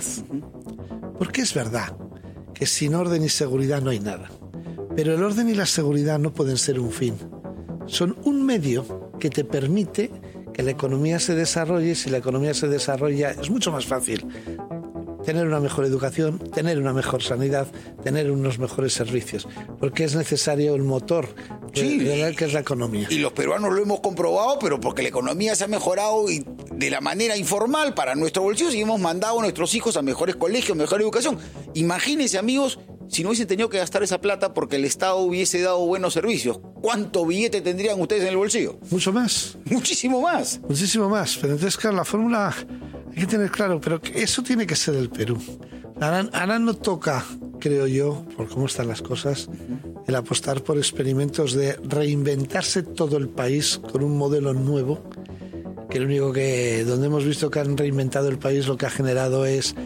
porque es verdad que sin orden y seguridad no hay nada. Pero el orden y la seguridad no pueden ser un fin. Son un medio que te permite que la economía se desarrolle. Y si la economía se desarrolla, es mucho más fácil tener una mejor educación, tener una mejor sanidad, tener unos mejores servicios, porque es necesario el motor sí, de, de que es la economía. Y los peruanos lo hemos comprobado, pero porque la economía se ha mejorado y de la manera informal para nuestro bolsillo y hemos mandado a nuestros hijos a mejores colegios, mejor educación. Imagínense, amigos, si no hubiesen tenido que gastar esa plata porque el Estado hubiese dado buenos servicios, ¿cuánto billete tendrían ustedes en el bolsillo? Mucho más. Muchísimo más. Muchísimo más. Pero entonces, claro, la fórmula hay que tener claro, pero eso tiene que ser el Perú. Ahora, ahora no toca, creo yo, por cómo están las cosas, el apostar por experimentos de reinventarse todo el país con un modelo nuevo, que lo único que, donde hemos visto que han reinventado el país, lo que ha generado es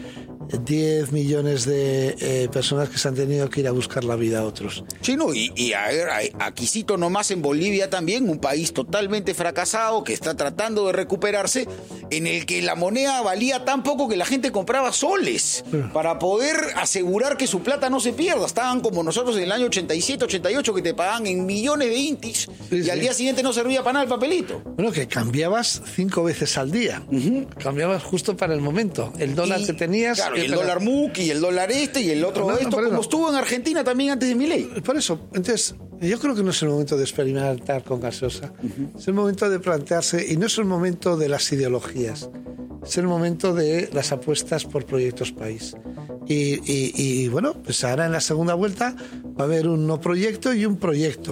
diez millones de eh, personas que se han tenido que ir a buscar la vida a otros. Sí, no, y, y a ver, aquí cito nomás en Bolivia también, un país totalmente fracasado que está tratando de recuperarse, en el que la moneda valía tan poco que la gente compraba soles sí. para poder asegurar que su plata no se pierda. Estaban como nosotros en el año ochenta y siete, ochenta y ocho, que te pagaban en millones de intis sí, y sí. al día siguiente no servía para nada el papelito. Bueno, que cambiabas cinco veces al día. Uh-huh. Cambiabas justo para el momento. El dólar y, que tenías... Claro, y el para... dólar M U C y el dólar este y el otro no, esto, como estuvo en Argentina también antes de Milei. Por eso, entonces, yo creo que no es el momento de experimentar con gaseosa. Uh-huh. Es el momento de plantearse, y no es el momento de las ideologías, es el momento de las apuestas por proyectos país. Y, y, y bueno, pues ahora en la segunda vuelta va a haber un no proyecto y un proyecto.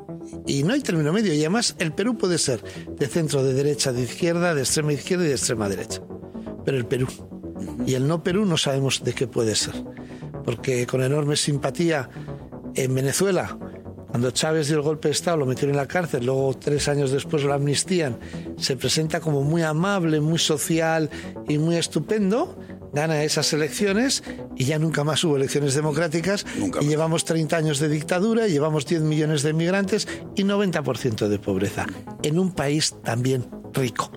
Y no hay término medio. Y además el Perú puede ser de centro, de derecha, de izquierda, de extrema izquierda y de extrema derecha. Pero el Perú. Y el no Perú no sabemos de qué puede ser. Porque con enorme simpatía en Venezuela, cuando Chávez dio el golpe de Estado, lo metieron en la cárcel, luego tres años después lo amnistían, se presenta como muy amable, muy social y muy estupendo, gana esas elecciones y ya nunca más hubo elecciones democráticas nunca y más. Llevamos treinta años de dictadura, llevamos diez millones de inmigrantes y noventa por ciento de pobreza, en un país también rico.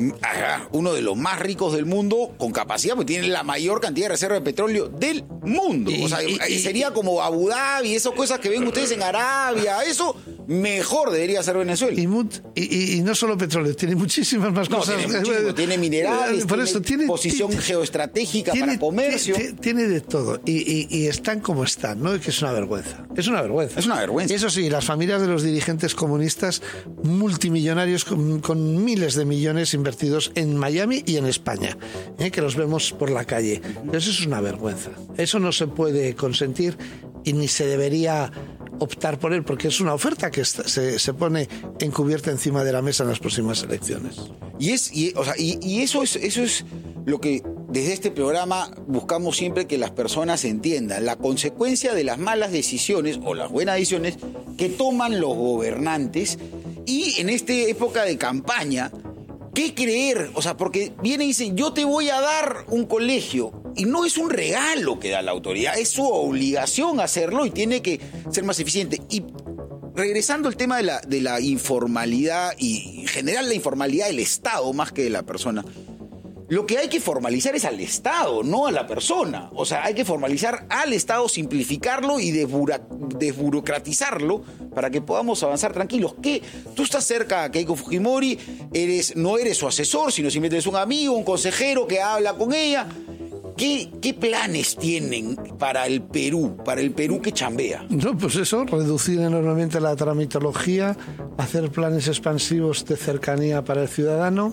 Uno de los más ricos del mundo, con capacidad, porque tiene la mayor cantidad de reserva de petróleo del mundo. Y, o sea, y, y, sería como Abu Dhabi, esas cosas que ven ustedes en Arabia, eso mejor debería ser Venezuela. Y, y, y no solo petróleo, tiene muchísimas más no, cosas. Tiene, muchísimo, tiene minerales, Por eso, tiene, tiene posición tiene, geoestratégica tiene, para comercio. Tiene, tiene de todo. Y, y, y están como están, ¿no? Que es una vergüenza. Es una vergüenza. Es una vergüenza. Eso sí, las familias de los dirigentes comunistas multimillonarios con, con miles de millones invertidos en Miami y en España, ¿eh? que los vemos por la calle. Pero eso es una vergüenza. Eso no se puede consentir y ni se debería optar por él, porque es una oferta que se, se pone encubierta encima de la mesa en las próximas elecciones. Y es y, o sea, y, y eso es eso es lo que desde este programa buscamos siempre que las personas entiendan, la consecuencia de las malas decisiones o las buenas decisiones que toman los gobernantes. Y en esta época de campaña, ¿qué creer? O sea, porque viene y dice, yo te voy a dar un colegio. Y no es un regalo que da la autoridad, es su obligación hacerlo y tiene que ser más eficiente. Y regresando al tema de la, de la informalidad y en general la informalidad del Estado más que de la persona, Lo que hay que formalizar es al Estado, no a la persona. O sea, hay que formalizar al Estado, simplificarlo y desbura- desburocratizarlo para que podamos avanzar tranquilos. ¿Qué? Tú estás cerca a Keiko Fujimori, eres, no eres su asesor, sino simplemente eres un amigo, un consejero que habla con ella. ¿Qué, qué planes tienen para el Perú, para el Perú que chambea? No, pues eso, reducir enormemente la tramitología, hacer planes expansivos de cercanía para el ciudadano,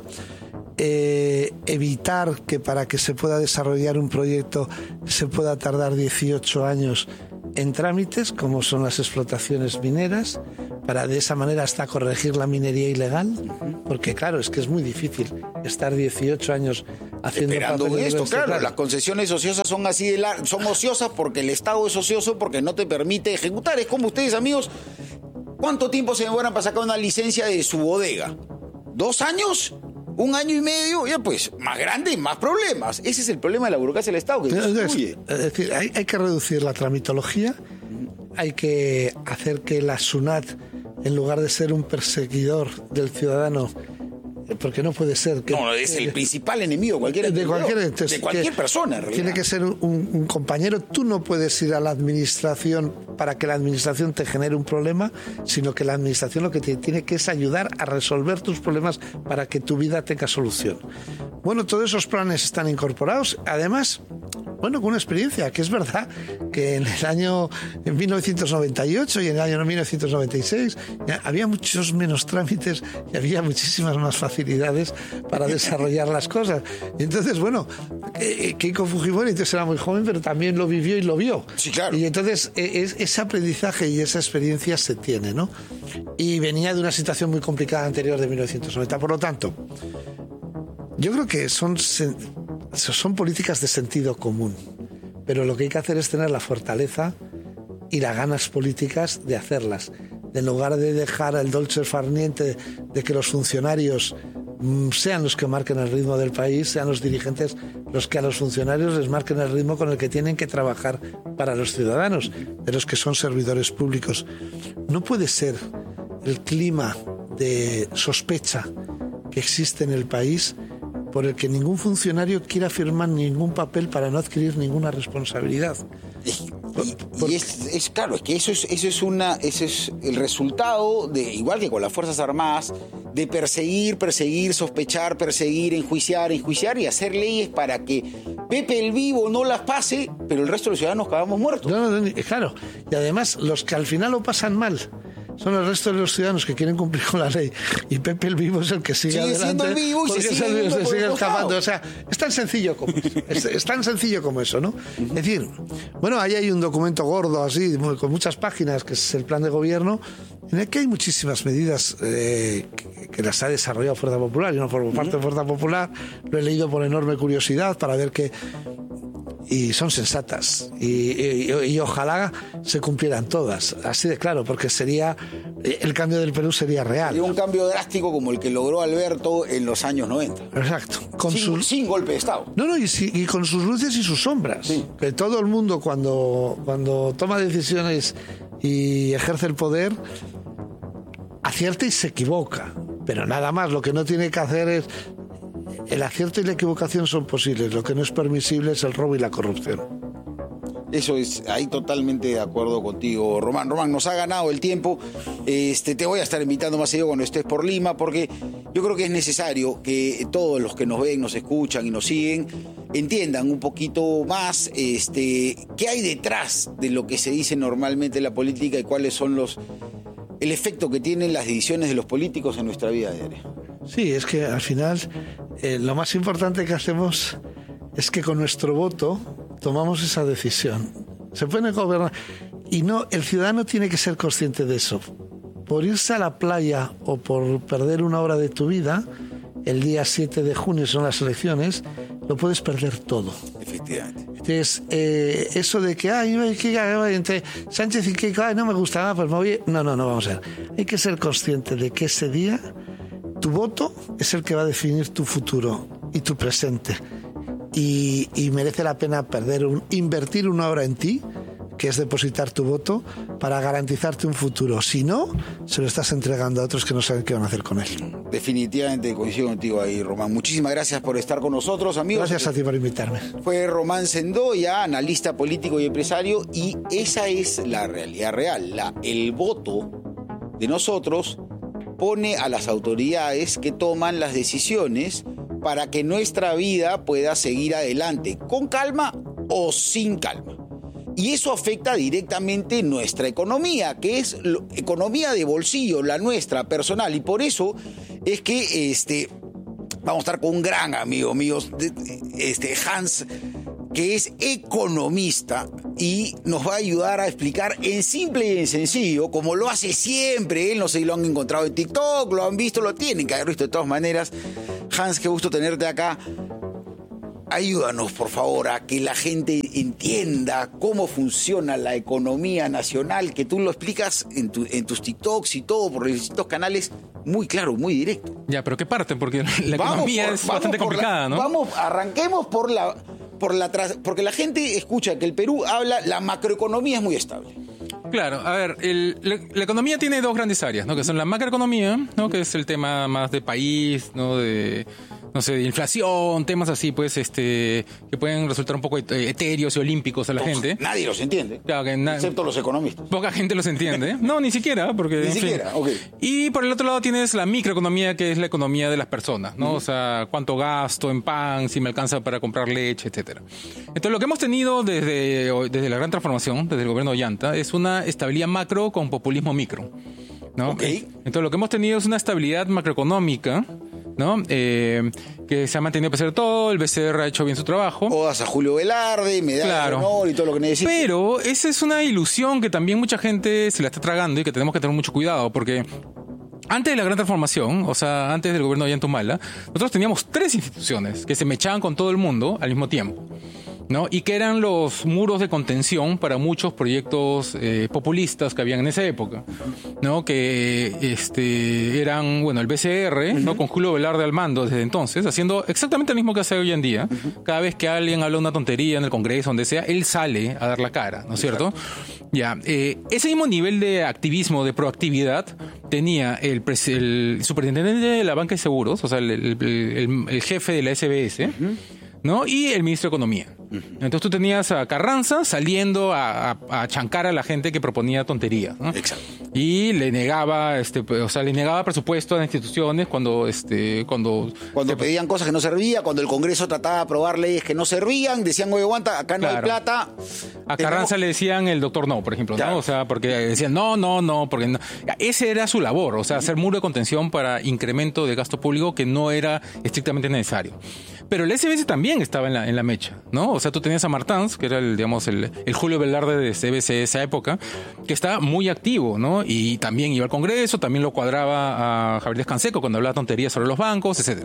eh, evitar que para que se pueda desarrollar un proyecto se pueda tardar dieciocho años en trámites, como son las explotaciones mineras, para de esa manera hasta corregir la minería ilegal, porque claro, es que es muy difícil estar dieciocho años haciendo esperando papeles esto, de claro, claro. Las concesiones ociosas son así de lar- son ociosas porque el Estado es ocioso porque no te permite ejecutar. Es como ustedes, amigos, ¿cuánto tiempo se demoran para sacar una licencia de su bodega? ¿Dos años? ¿Un año y medio? Ya pues, más grande, más problemas. Ese es el problema de la burocracia del Estado, que destruye. Es decir, hay, hay que reducir la tramitología, hay que hacer que la SUNAT, en lugar de ser un perseguidor del ciudadano, porque no puede ser que... No, es el principal enemigo cualquier, de cualquier, entonces, de cualquier que persona. En tiene que ser un, un compañero. Tú no puedes ir a la administración para que la administración te genere un problema, sino que la administración lo que te tiene que es ayudar a resolver tus problemas para que tu vida tenga solución. Bueno, todos esos planes están incorporados. Además, bueno, con una experiencia, que es verdad que en el año en mil novecientos noventa y ocho y en el año mil novecientos noventa y seis había muchos menos trámites y había muchísimas más facilidades para desarrollar las cosas. Y entonces, bueno, eh, Keiko Fujimori entonces era muy joven, pero también lo vivió y lo vio. Sí, claro. Y entonces eh, es, ese aprendizaje y esa experiencia se tiene, ¿no? Y venía de una situación muy complicada anterior de mil novecientos noventa. Por lo tanto, yo creo que son, son políticas de sentido común, pero lo que hay que hacer es tener la fortaleza y las ganas políticas de hacerlas. En lugar de dejar el dolce far niente de que los funcionarios mmm, sean los que marquen el ritmo del país, sean los dirigentes los que a los funcionarios les marquen el ritmo con el que tienen que trabajar para los ciudadanos, de los que son servidores públicos. No puede ser el clima de sospecha que existe en el país por el que ningún funcionario quiera firmar ningún papel para no adquirir ninguna responsabilidad. Y, y es, es claro, es que eso es, eso es una, eso es el resultado de, igual que con las Fuerzas Armadas, de perseguir, perseguir, sospechar, perseguir, enjuiciar, enjuiciar y hacer leyes para que Pepe el Vivo no las pase, pero el resto de los ciudadanos acabamos muertos. No, no, no, claro. Y además, los que al final lo pasan mal son el resto de los ciudadanos que quieren cumplir con la ley, y Pepe el Vivo es el que sigue, sigue adelante siendo el vivo y se sigue, se, viendo se por sigue el escapando. costado. O sea, es tan sencillo como eso. Es, es tan sencillo como eso, ¿no? Es decir, bueno, ahí hay un documento gordo así, con muchas páginas, que es el plan de gobierno, en el que hay muchísimas medidas eh, que, que las ha desarrollado Fuerza Popular. Yo no formo parte de Fuerza Popular, lo he leído por enorme curiosidad para ver qué... Y son sensatas y, y, y ojalá se cumplieran todas, así de claro, porque sería el cambio del Perú sería real. Y un cambio drástico como el que logró Alberto en los años noventa. Exacto. Con sin, sus... sin golpe de Estado. No, no, y, y con sus luces y sus sombras. Sí. Que todo el mundo cuando, cuando toma decisiones y ejerce el poder, acierta y se equivoca. Pero nada más, lo que no tiene que hacer es... El acierto y la equivocación son posibles, lo que no es permisible es el robo y la corrupción. Eso es, ahí totalmente de acuerdo contigo, Román. Román, nos ha ganado el tiempo. Este, te voy a estar invitando más seguido cuando estés por Lima, porque yo creo que es necesario que todos los que nos ven, nos escuchan y nos siguen entiendan un poquito más este, qué hay detrás de lo que se dice normalmente en la política y cuáles son los el efecto que tienen las decisiones de los políticos en nuestra vida diaria. Sí, es que al final eh, lo más importante que hacemos es que con nuestro voto tomamos esa decisión. Se puede gobernar y no, el ciudadano tiene que ser consciente de eso. Por irse a la playa o por perder una hora de tu vida, el día siete de junio son las elecciones, lo puedes perder todo. Efectivamente. Entonces, eh, eso de que, ay, que, ay, entre Sánchez y Keiko, ay, no me gustaba, pues me voy... No, no, no, vamos a ver. Hay que ser consciente de que ese día tu voto es el que va a definir tu futuro y tu presente. Y, y merece la pena perder un, invertir una hora en ti, que es depositar tu voto para garantizarte un futuro. Si no, se lo estás entregando a otros que no saben qué van a hacer con él. Definitivamente coincido contigo ahí, Román. Muchísimas gracias por estar con nosotros, amigos. Gracias a ti por invitarme. Fue Román Sendoya, analista político y empresario, y esa es la realidad real. La, el voto de nosotros pone a las autoridades que toman las decisiones para que nuestra vida pueda seguir adelante, con calma o sin calma. Y eso afecta directamente nuestra economía, que es lo, economía de bolsillo, la nuestra, personal. Y por eso es que este, vamos a estar con un gran amigo mío, este, Hans, que es economista y nos va a ayudar a explicar en simple y en sencillo, como lo hace siempre él. No sé si lo han encontrado en TikTok, lo han visto, lo tienen que haber visto de todas maneras. Hans, qué gusto tenerte acá. Ayúdanos, por favor, a que la gente entienda cómo funciona la economía nacional, que tú lo explicas en, tu, en tus TikToks y todo, por los distintos canales, muy claro, muy directo. Ya, pero ¿qué parte? Porque la vamos economía por, es bastante complicada, la, ¿no? Vamos, arranquemos por la, por la... Porque la gente escucha que el Perú habla, la macroeconomía es muy estable. Claro, a ver, el, la, la economía tiene dos grandes áreas, ¿no? Que son la macroeconomía, ¿no? Que es el tema más de país, ¿no? De... no sé, de inflación, temas así, pues, este, que pueden resultar un poco etéreos y olímpicos a la Todos, gente. Nadie los entiende, claro que na- excepto los economistas. Poca gente los entiende. No, ni siquiera, porque... Ni siquiera, fin. ok. Y por el otro lado tienes la microeconomía, que es la economía de las personas, ¿no? Uh-huh. O sea, cuánto gasto en pan, si me alcanza para comprar leche, etcétera. Entonces, lo que hemos tenido desde, desde la gran transformación, desde el gobierno de Ollanta, es una estabilidad macro con populismo micro, ¿no? Okay. Entonces, lo que hemos tenido es una estabilidad macroeconómica, ¿no? Eh, que se ha mantenido a pesar de todo, el B C R ha hecho bien su trabajo. Odas a Julio Velarde, medalla claro. de honor y todo lo que necesita. Pero esa es una ilusión que también mucha gente se la está tragando y que tenemos que tener mucho cuidado, porque antes de la gran transformación, o sea, antes del gobierno de Ollanta Humala, nosotros teníamos tres instituciones que se mechaban con todo el mundo al mismo tiempo, ¿no? Y que eran los muros de contención para muchos proyectos eh, populistas que habían en esa época, ¿no? Que este, eran, bueno, el B C R, uh-huh. ¿no? Con Julio Velarde al mando desde entonces, haciendo exactamente lo mismo que hace hoy en día. Uh-huh. Cada vez que alguien habla una tontería en el Congreso, donde sea, él sale a dar la cara, ¿no es cierto? Exacto. Ya, eh, ese mismo nivel de activismo, de proactividad, tenía el, el superintendente de la banca de seguros, o sea, el, el, el, el jefe de la S B S, uh-huh. ¿no? Y el ministro de Economía. Uh-huh. Entonces tú tenías a Carranza saliendo a, a, a chancar a la gente que proponía tonterías, ¿no? Exacto. Y le negaba, este, o sea, le negaba presupuesto a las instituciones cuando, este, cuando... Cuando se... pedían cosas que no servían, cuando el Congreso trataba de aprobar leyes que no servían, decían, oye, aguanta, acá no claro. hay plata. A Carranza tenemos... le decían el doctor no, por ejemplo, claro. ¿no? O sea, porque decían, no, no, no, porque no. Ese era su labor, o sea, hacer muro de contención para incremento de gasto público que no era estrictamente necesario. Pero el S B S también estaba en la, en la mecha, ¿no? O sea, tú tenías a Martans, que era el, digamos, el, el Julio Velarde de S B S de esa época, que estaba muy activo, ¿no? Y también iba al Congreso, también lo cuadraba a Javier Descanseco cuando hablaba tonterías sobre los bancos, etcétera.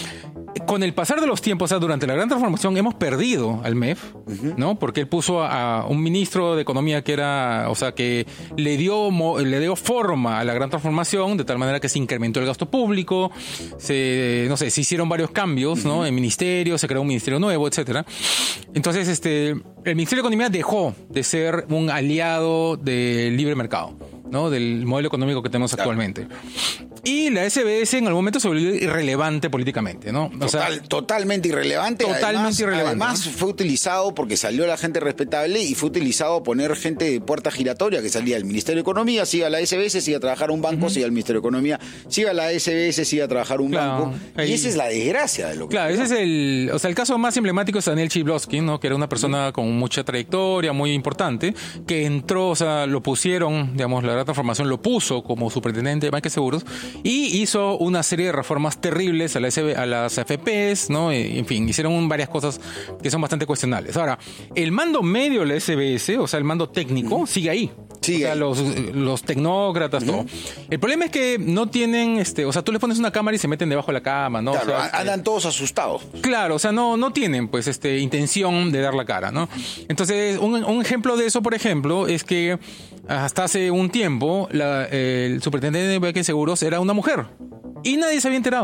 Con el pasar de los tiempos, o sea, durante la gran transformación hemos perdido al M E F, uh-huh. ¿no? Porque él puso a, a un ministro de Economía que era, o sea, que le dio, le dio forma a la gran transformación, de tal manera que se incrementó el gasto público, se, no sé, se hicieron varios cambios, uh-huh. ¿no? En ministerios, se creó un ministerio nuevo, etcétera. Entonces, este, el Ministerio de Economía dejó de ser un aliado del libre mercado, ¿no? Del modelo económico que tenemos claro. actualmente. Y la S B S en algún momento se volvió irrelevante políticamente, ¿no? O Total, sea, totalmente irrelevante. Totalmente además, irrelevante. Además, ¿no? Fue utilizado porque salió la gente respetable y fue utilizado a poner gente de puerta giratoria que salía del Ministerio de Economía, siga la S B S, siga a trabajar un banco, uh-huh. siga al Ministerio de Economía, siga la S B S, siga a trabajar un claro, banco. Ahí. Y esa es la desgracia de lo que... Claro, ese es el... O sea, el caso más emblemático es Daniel Chilblowski, ¿no? Que era una persona uh-huh. con mucha trayectoria, muy importante, que entró, o sea, lo pusieron, digamos, la gran transformación lo puso como superintendente de Banca de Seguros y hizo una serie de reformas terribles a, la S B, a las A F Pes, ¿no? En fin, hicieron varias cosas que son bastante cuestionables. Ahora, el mando medio de la S B S, o sea, el mando técnico, uh-huh. sigue ahí. Sigue o sea, ahí. Los, los tecnócratas, uh-huh. todo. El problema es que no tienen, este, o sea, tú les pones una cámara y se meten debajo de la cama, ¿no? Claro, o sea, andan eh, todos asustados. Claro, o sea, no, no tienen, pues, este, intención de dar la cara, ¿no? Entonces, un, un ejemplo de eso, por ejemplo, es que hasta hace un tiempo la, el superintendente de Banca de Seguros era una mujer. Y nadie se había enterado.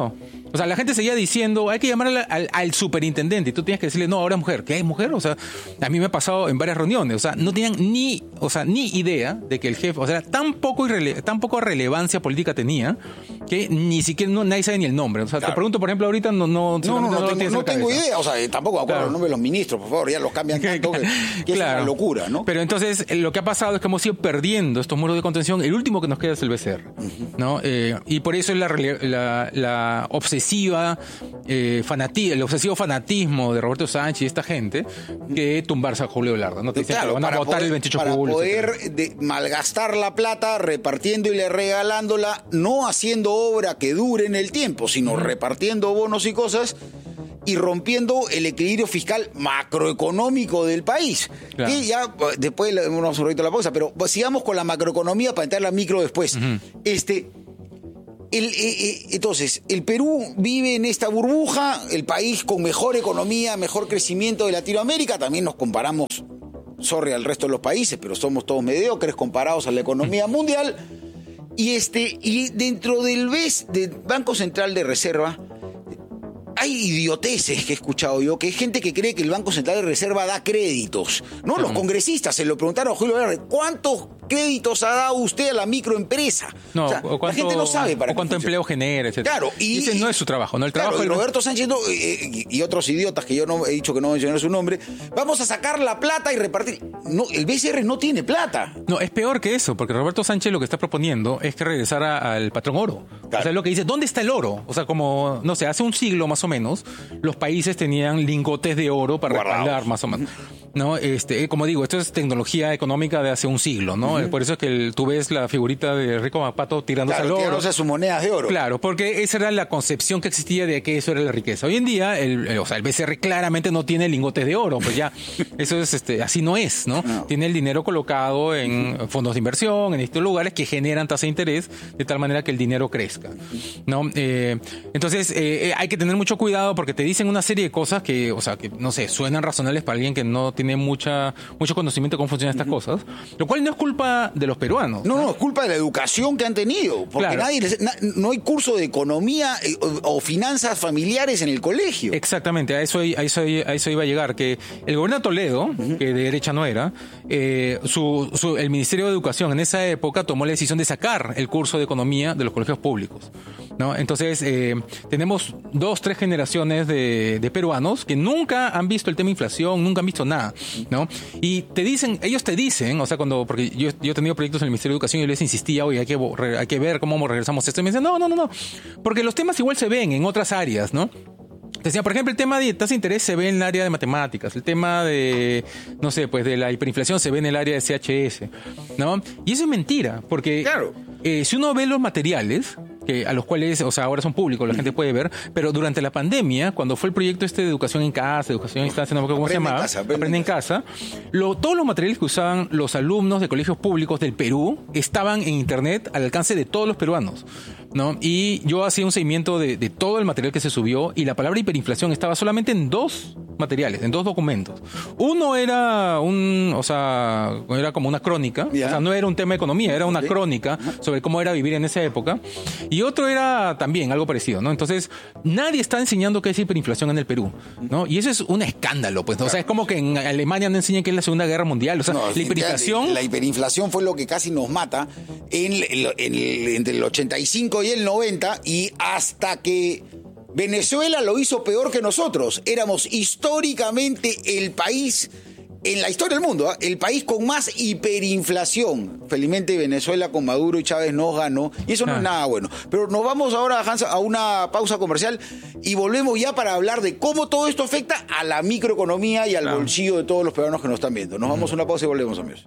O sea, la gente seguía diciendo, hay que llamar al, al, al superintendente, y tú tienes que decirle, no, ahora es mujer. ¿Qué es mujer? O sea, a mí me ha pasado en varias reuniones. O sea, no tenían ni, o sea, ni idea de que el jefe, o sea, tan poco, irrele- tan poco relevancia política tenía que ni siquiera no, nadie sabe ni el nombre. O sea, claro. Te pregunto, por ejemplo, ahorita no no No, no, no, no tengo, no tengo idea. O sea, tampoco me acuerdo claro. los nombres de los ministros, por favor, ya los cambian tanto que, que claro. es una locura, ¿no? Pero entonces, lo que ha pasado es que hemos ido perdiendo estos muros de contención. El último que nos queda es el B C R, uh-huh. ¿no? Eh, y por eso es la, la, la obsesiva Eh, fanati- el obsesivo fanatismo de Roberto Sánchez y esta gente que tumbarse a Julio Velarde, ¿no? Te dicen claro, que van a votar poder, el veintiocho de para julio. poder de malgastar la plata repartiendo y regalándola, no haciendo obra que dure en el tiempo, sino uh-huh. repartiendo bonos y cosas y rompiendo el equilibrio fiscal macroeconómico del país. Claro. Que ya después vamos un ratito a la pausa, pero sigamos con la macroeconomía para entrar a la micro después. Uh-huh. Este El, eh, eh, entonces, el Perú vive en esta burbuja, el país con mejor economía, mejor crecimiento de Latinoamérica. También nos comparamos, sorry, al resto de los países, pero somos todos mediocres comparados a la economía mundial. Y este y dentro del B E S, del Banco Central de Reserva, hay idioteces que he escuchado yo, que hay gente que cree que el Banco Central de Reserva da créditos. No, los congresistas se lo preguntaron a Julio Velarde, ¿cuántos créditos ha dado usted a la microempresa? No, o sea, o cuánto, la gente no sabe para o cuánto empleo genera, etcétera. Claro, y ese no es su trabajo, no el claro, trabajo. y del... Roberto Sánchez no, eh, y otros idiotas que yo no he dicho que no mencionar su nombre, vamos a sacar la plata y repartir. No, el B C R no tiene plata. No, es peor que eso, porque Roberto Sánchez lo que está proponiendo es que regresara al patrón oro. Claro. O sea, es lo que dice, ¿dónde está el oro? O sea, como, no sé, hace un siglo más o menos, los países tenían lingotes de oro para Guardados. respaldar más o menos. ¿No? Este, como digo, esto es tecnología económica de hace un siglo, ¿no? Uh-huh. Por eso es que el, tú ves la figurita de Rico Mapato tirándose claro, al oro. Tirándose a sus monedas de oro. Claro, porque esa era la concepción que existía de que eso era la riqueza. Hoy en día, el, el, o sea, el B C R claramente no tiene lingotes de oro, pues ya, eso es, este, así no es, ¿no? no. Tiene el dinero colocado en uh-huh. fondos de inversión, en estos lugares que generan tasa de interés, de tal manera que el dinero crezca, ¿no? Eh, entonces, eh, hay que tener mucho cuidado porque te dicen una serie de cosas que, o sea, que, no sé, suenan razonables para alguien que no tiene mucha mucho conocimiento de cómo funcionan estas uh-huh. cosas, lo cual no es culpa de los peruanos. No, no, es culpa de la educación que han tenido, porque claro. nadie les, na, no hay curso de economía eh, o, o finanzas familiares en el colegio. Exactamente, a eso, a eso, a eso iba a llegar, que el gobierno de Toledo, uh-huh. que de derecha no era, eh, su, su, el Ministerio de Educación en esa época tomó la decisión de sacar el curso de economía de los colegios públicos, ¿no? Entonces, eh, tenemos dos, tres generaciones de, de peruanos que nunca han visto el tema inflación, nunca han visto nada, ¿no? Y te dicen, ellos te dicen, o sea, cuando, porque yo, yo he tenido proyectos en el Ministerio de Educación y yo les insistía, oye, hay que, hay que ver cómo regresamos a esto. Y me dicen, no, no, no, no, porque los temas igual se ven en otras áreas, ¿no? Decía, por ejemplo, el tema de tasa de interés se ve en el área de matemáticas, el tema de, no sé, pues de la hiperinflación se ve en el área de C H S, ¿no? Y eso es mentira, porque claro. eh, si uno ve los materiales, que a los cuales, o sea, ahora son públicos, la gente puede ver, pero durante la pandemia, cuando fue el proyecto este de educación en casa, educación en instancia, no me acuerdo cómo se llamaba, casa, aprende en casa, lo, todos los materiales que usaban los alumnos de colegios públicos del Perú estaban en internet al alcance de todos los peruanos, ¿no? Y yo hacía un seguimiento de, de todo el material que se subió y la palabra hiperinflación estaba solamente en dos materiales, en dos documentos. Uno era un, o sea, era como una crónica, yeah. o sea, no era un tema de economía, era una okay. crónica sobre cómo era vivir en esa época. Y otro era también algo parecido, ¿no? Entonces, nadie está enseñando qué es hiperinflación en el Perú, ¿no? Y eso es un escándalo, pues, ¿no? O sea, es como que en Alemania no enseñan qué es la Segunda Guerra Mundial, o sea, no, la hiperinflación... La hiperinflación fue lo que casi nos mata en, en, en, entre el ochenta y cinco y el noventa, y hasta que Venezuela lo hizo peor que nosotros. Éramos históricamente el país... En la historia del mundo, ¿eh? el país con más hiperinflación. Felizmente Venezuela con Maduro y Chávez nos ganó y eso no ah. es nada bueno. Pero nos vamos ahora, Hans, a una pausa comercial y volvemos ya para hablar de cómo todo esto afecta a la microeconomía y al ah. bolsillo de todos los peruanos que nos están viendo. Nos uh-huh. vamos a una pausa y volvemos, amigos.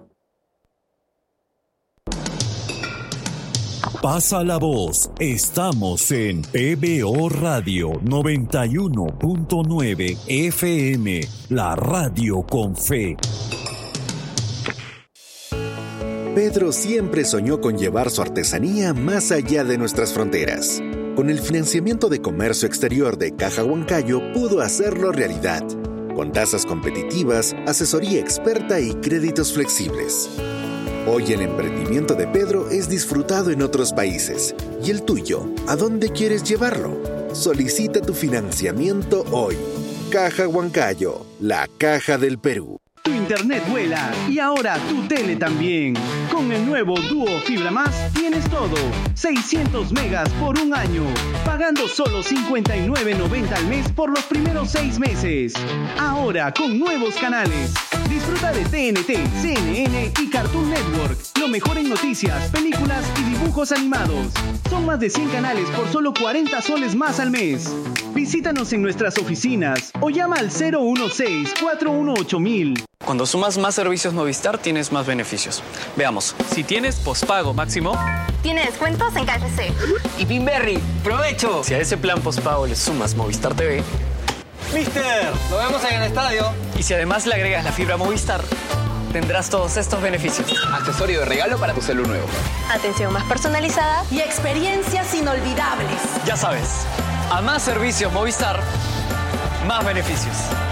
Pasa la voz. Estamos en P B O Radio noventa y uno punto nueve F M, la radio con fe. Pedro siempre soñó con llevar su artesanía más allá de nuestras fronteras. Con el financiamiento de comercio exterior de Caja Huancayo pudo hacerlo realidad, con tasas competitivas, asesoría experta y créditos flexibles. Hoy el emprendimiento de Pedro es disfrutado en otros países. ¿Y el tuyo? ¿A dónde quieres llevarlo? Solicita tu financiamiento hoy. Caja Huancayo, la caja del Perú. Tu internet vuela y ahora tu tele también. Con el nuevo Duo Fibra Más tienes todo. seiscientos megas por un año. Pagando solo cincuenta y nueve noventa al mes por los primeros seis meses. Ahora con nuevos canales. Disfruta de T N T, C N N y Cartoon Network. Lo mejor en noticias, películas y dibujos animados. Son más de cien canales por solo cuarenta soles más al mes. Visítanos en nuestras oficinas o llama al cero uno seis, cuatro uno ocho mil. Cuando sumas más servicios Movistar, tienes más beneficios. Veamos. Si tienes pospago máximo, tiene descuentos en K F C. Y Pinberry, ¡provecho! Si a ese plan pospago le sumas Movistar T V, ¡Mister! ¡Lo vemos en el estadio! Y si además le agregas la fibra Movistar, tendrás todos estos beneficios. Accesorio de regalo para tu celu nuevo. Atención más personalizada y experiencias inolvidables. Ya sabes, a más servicios Movistar, más beneficios.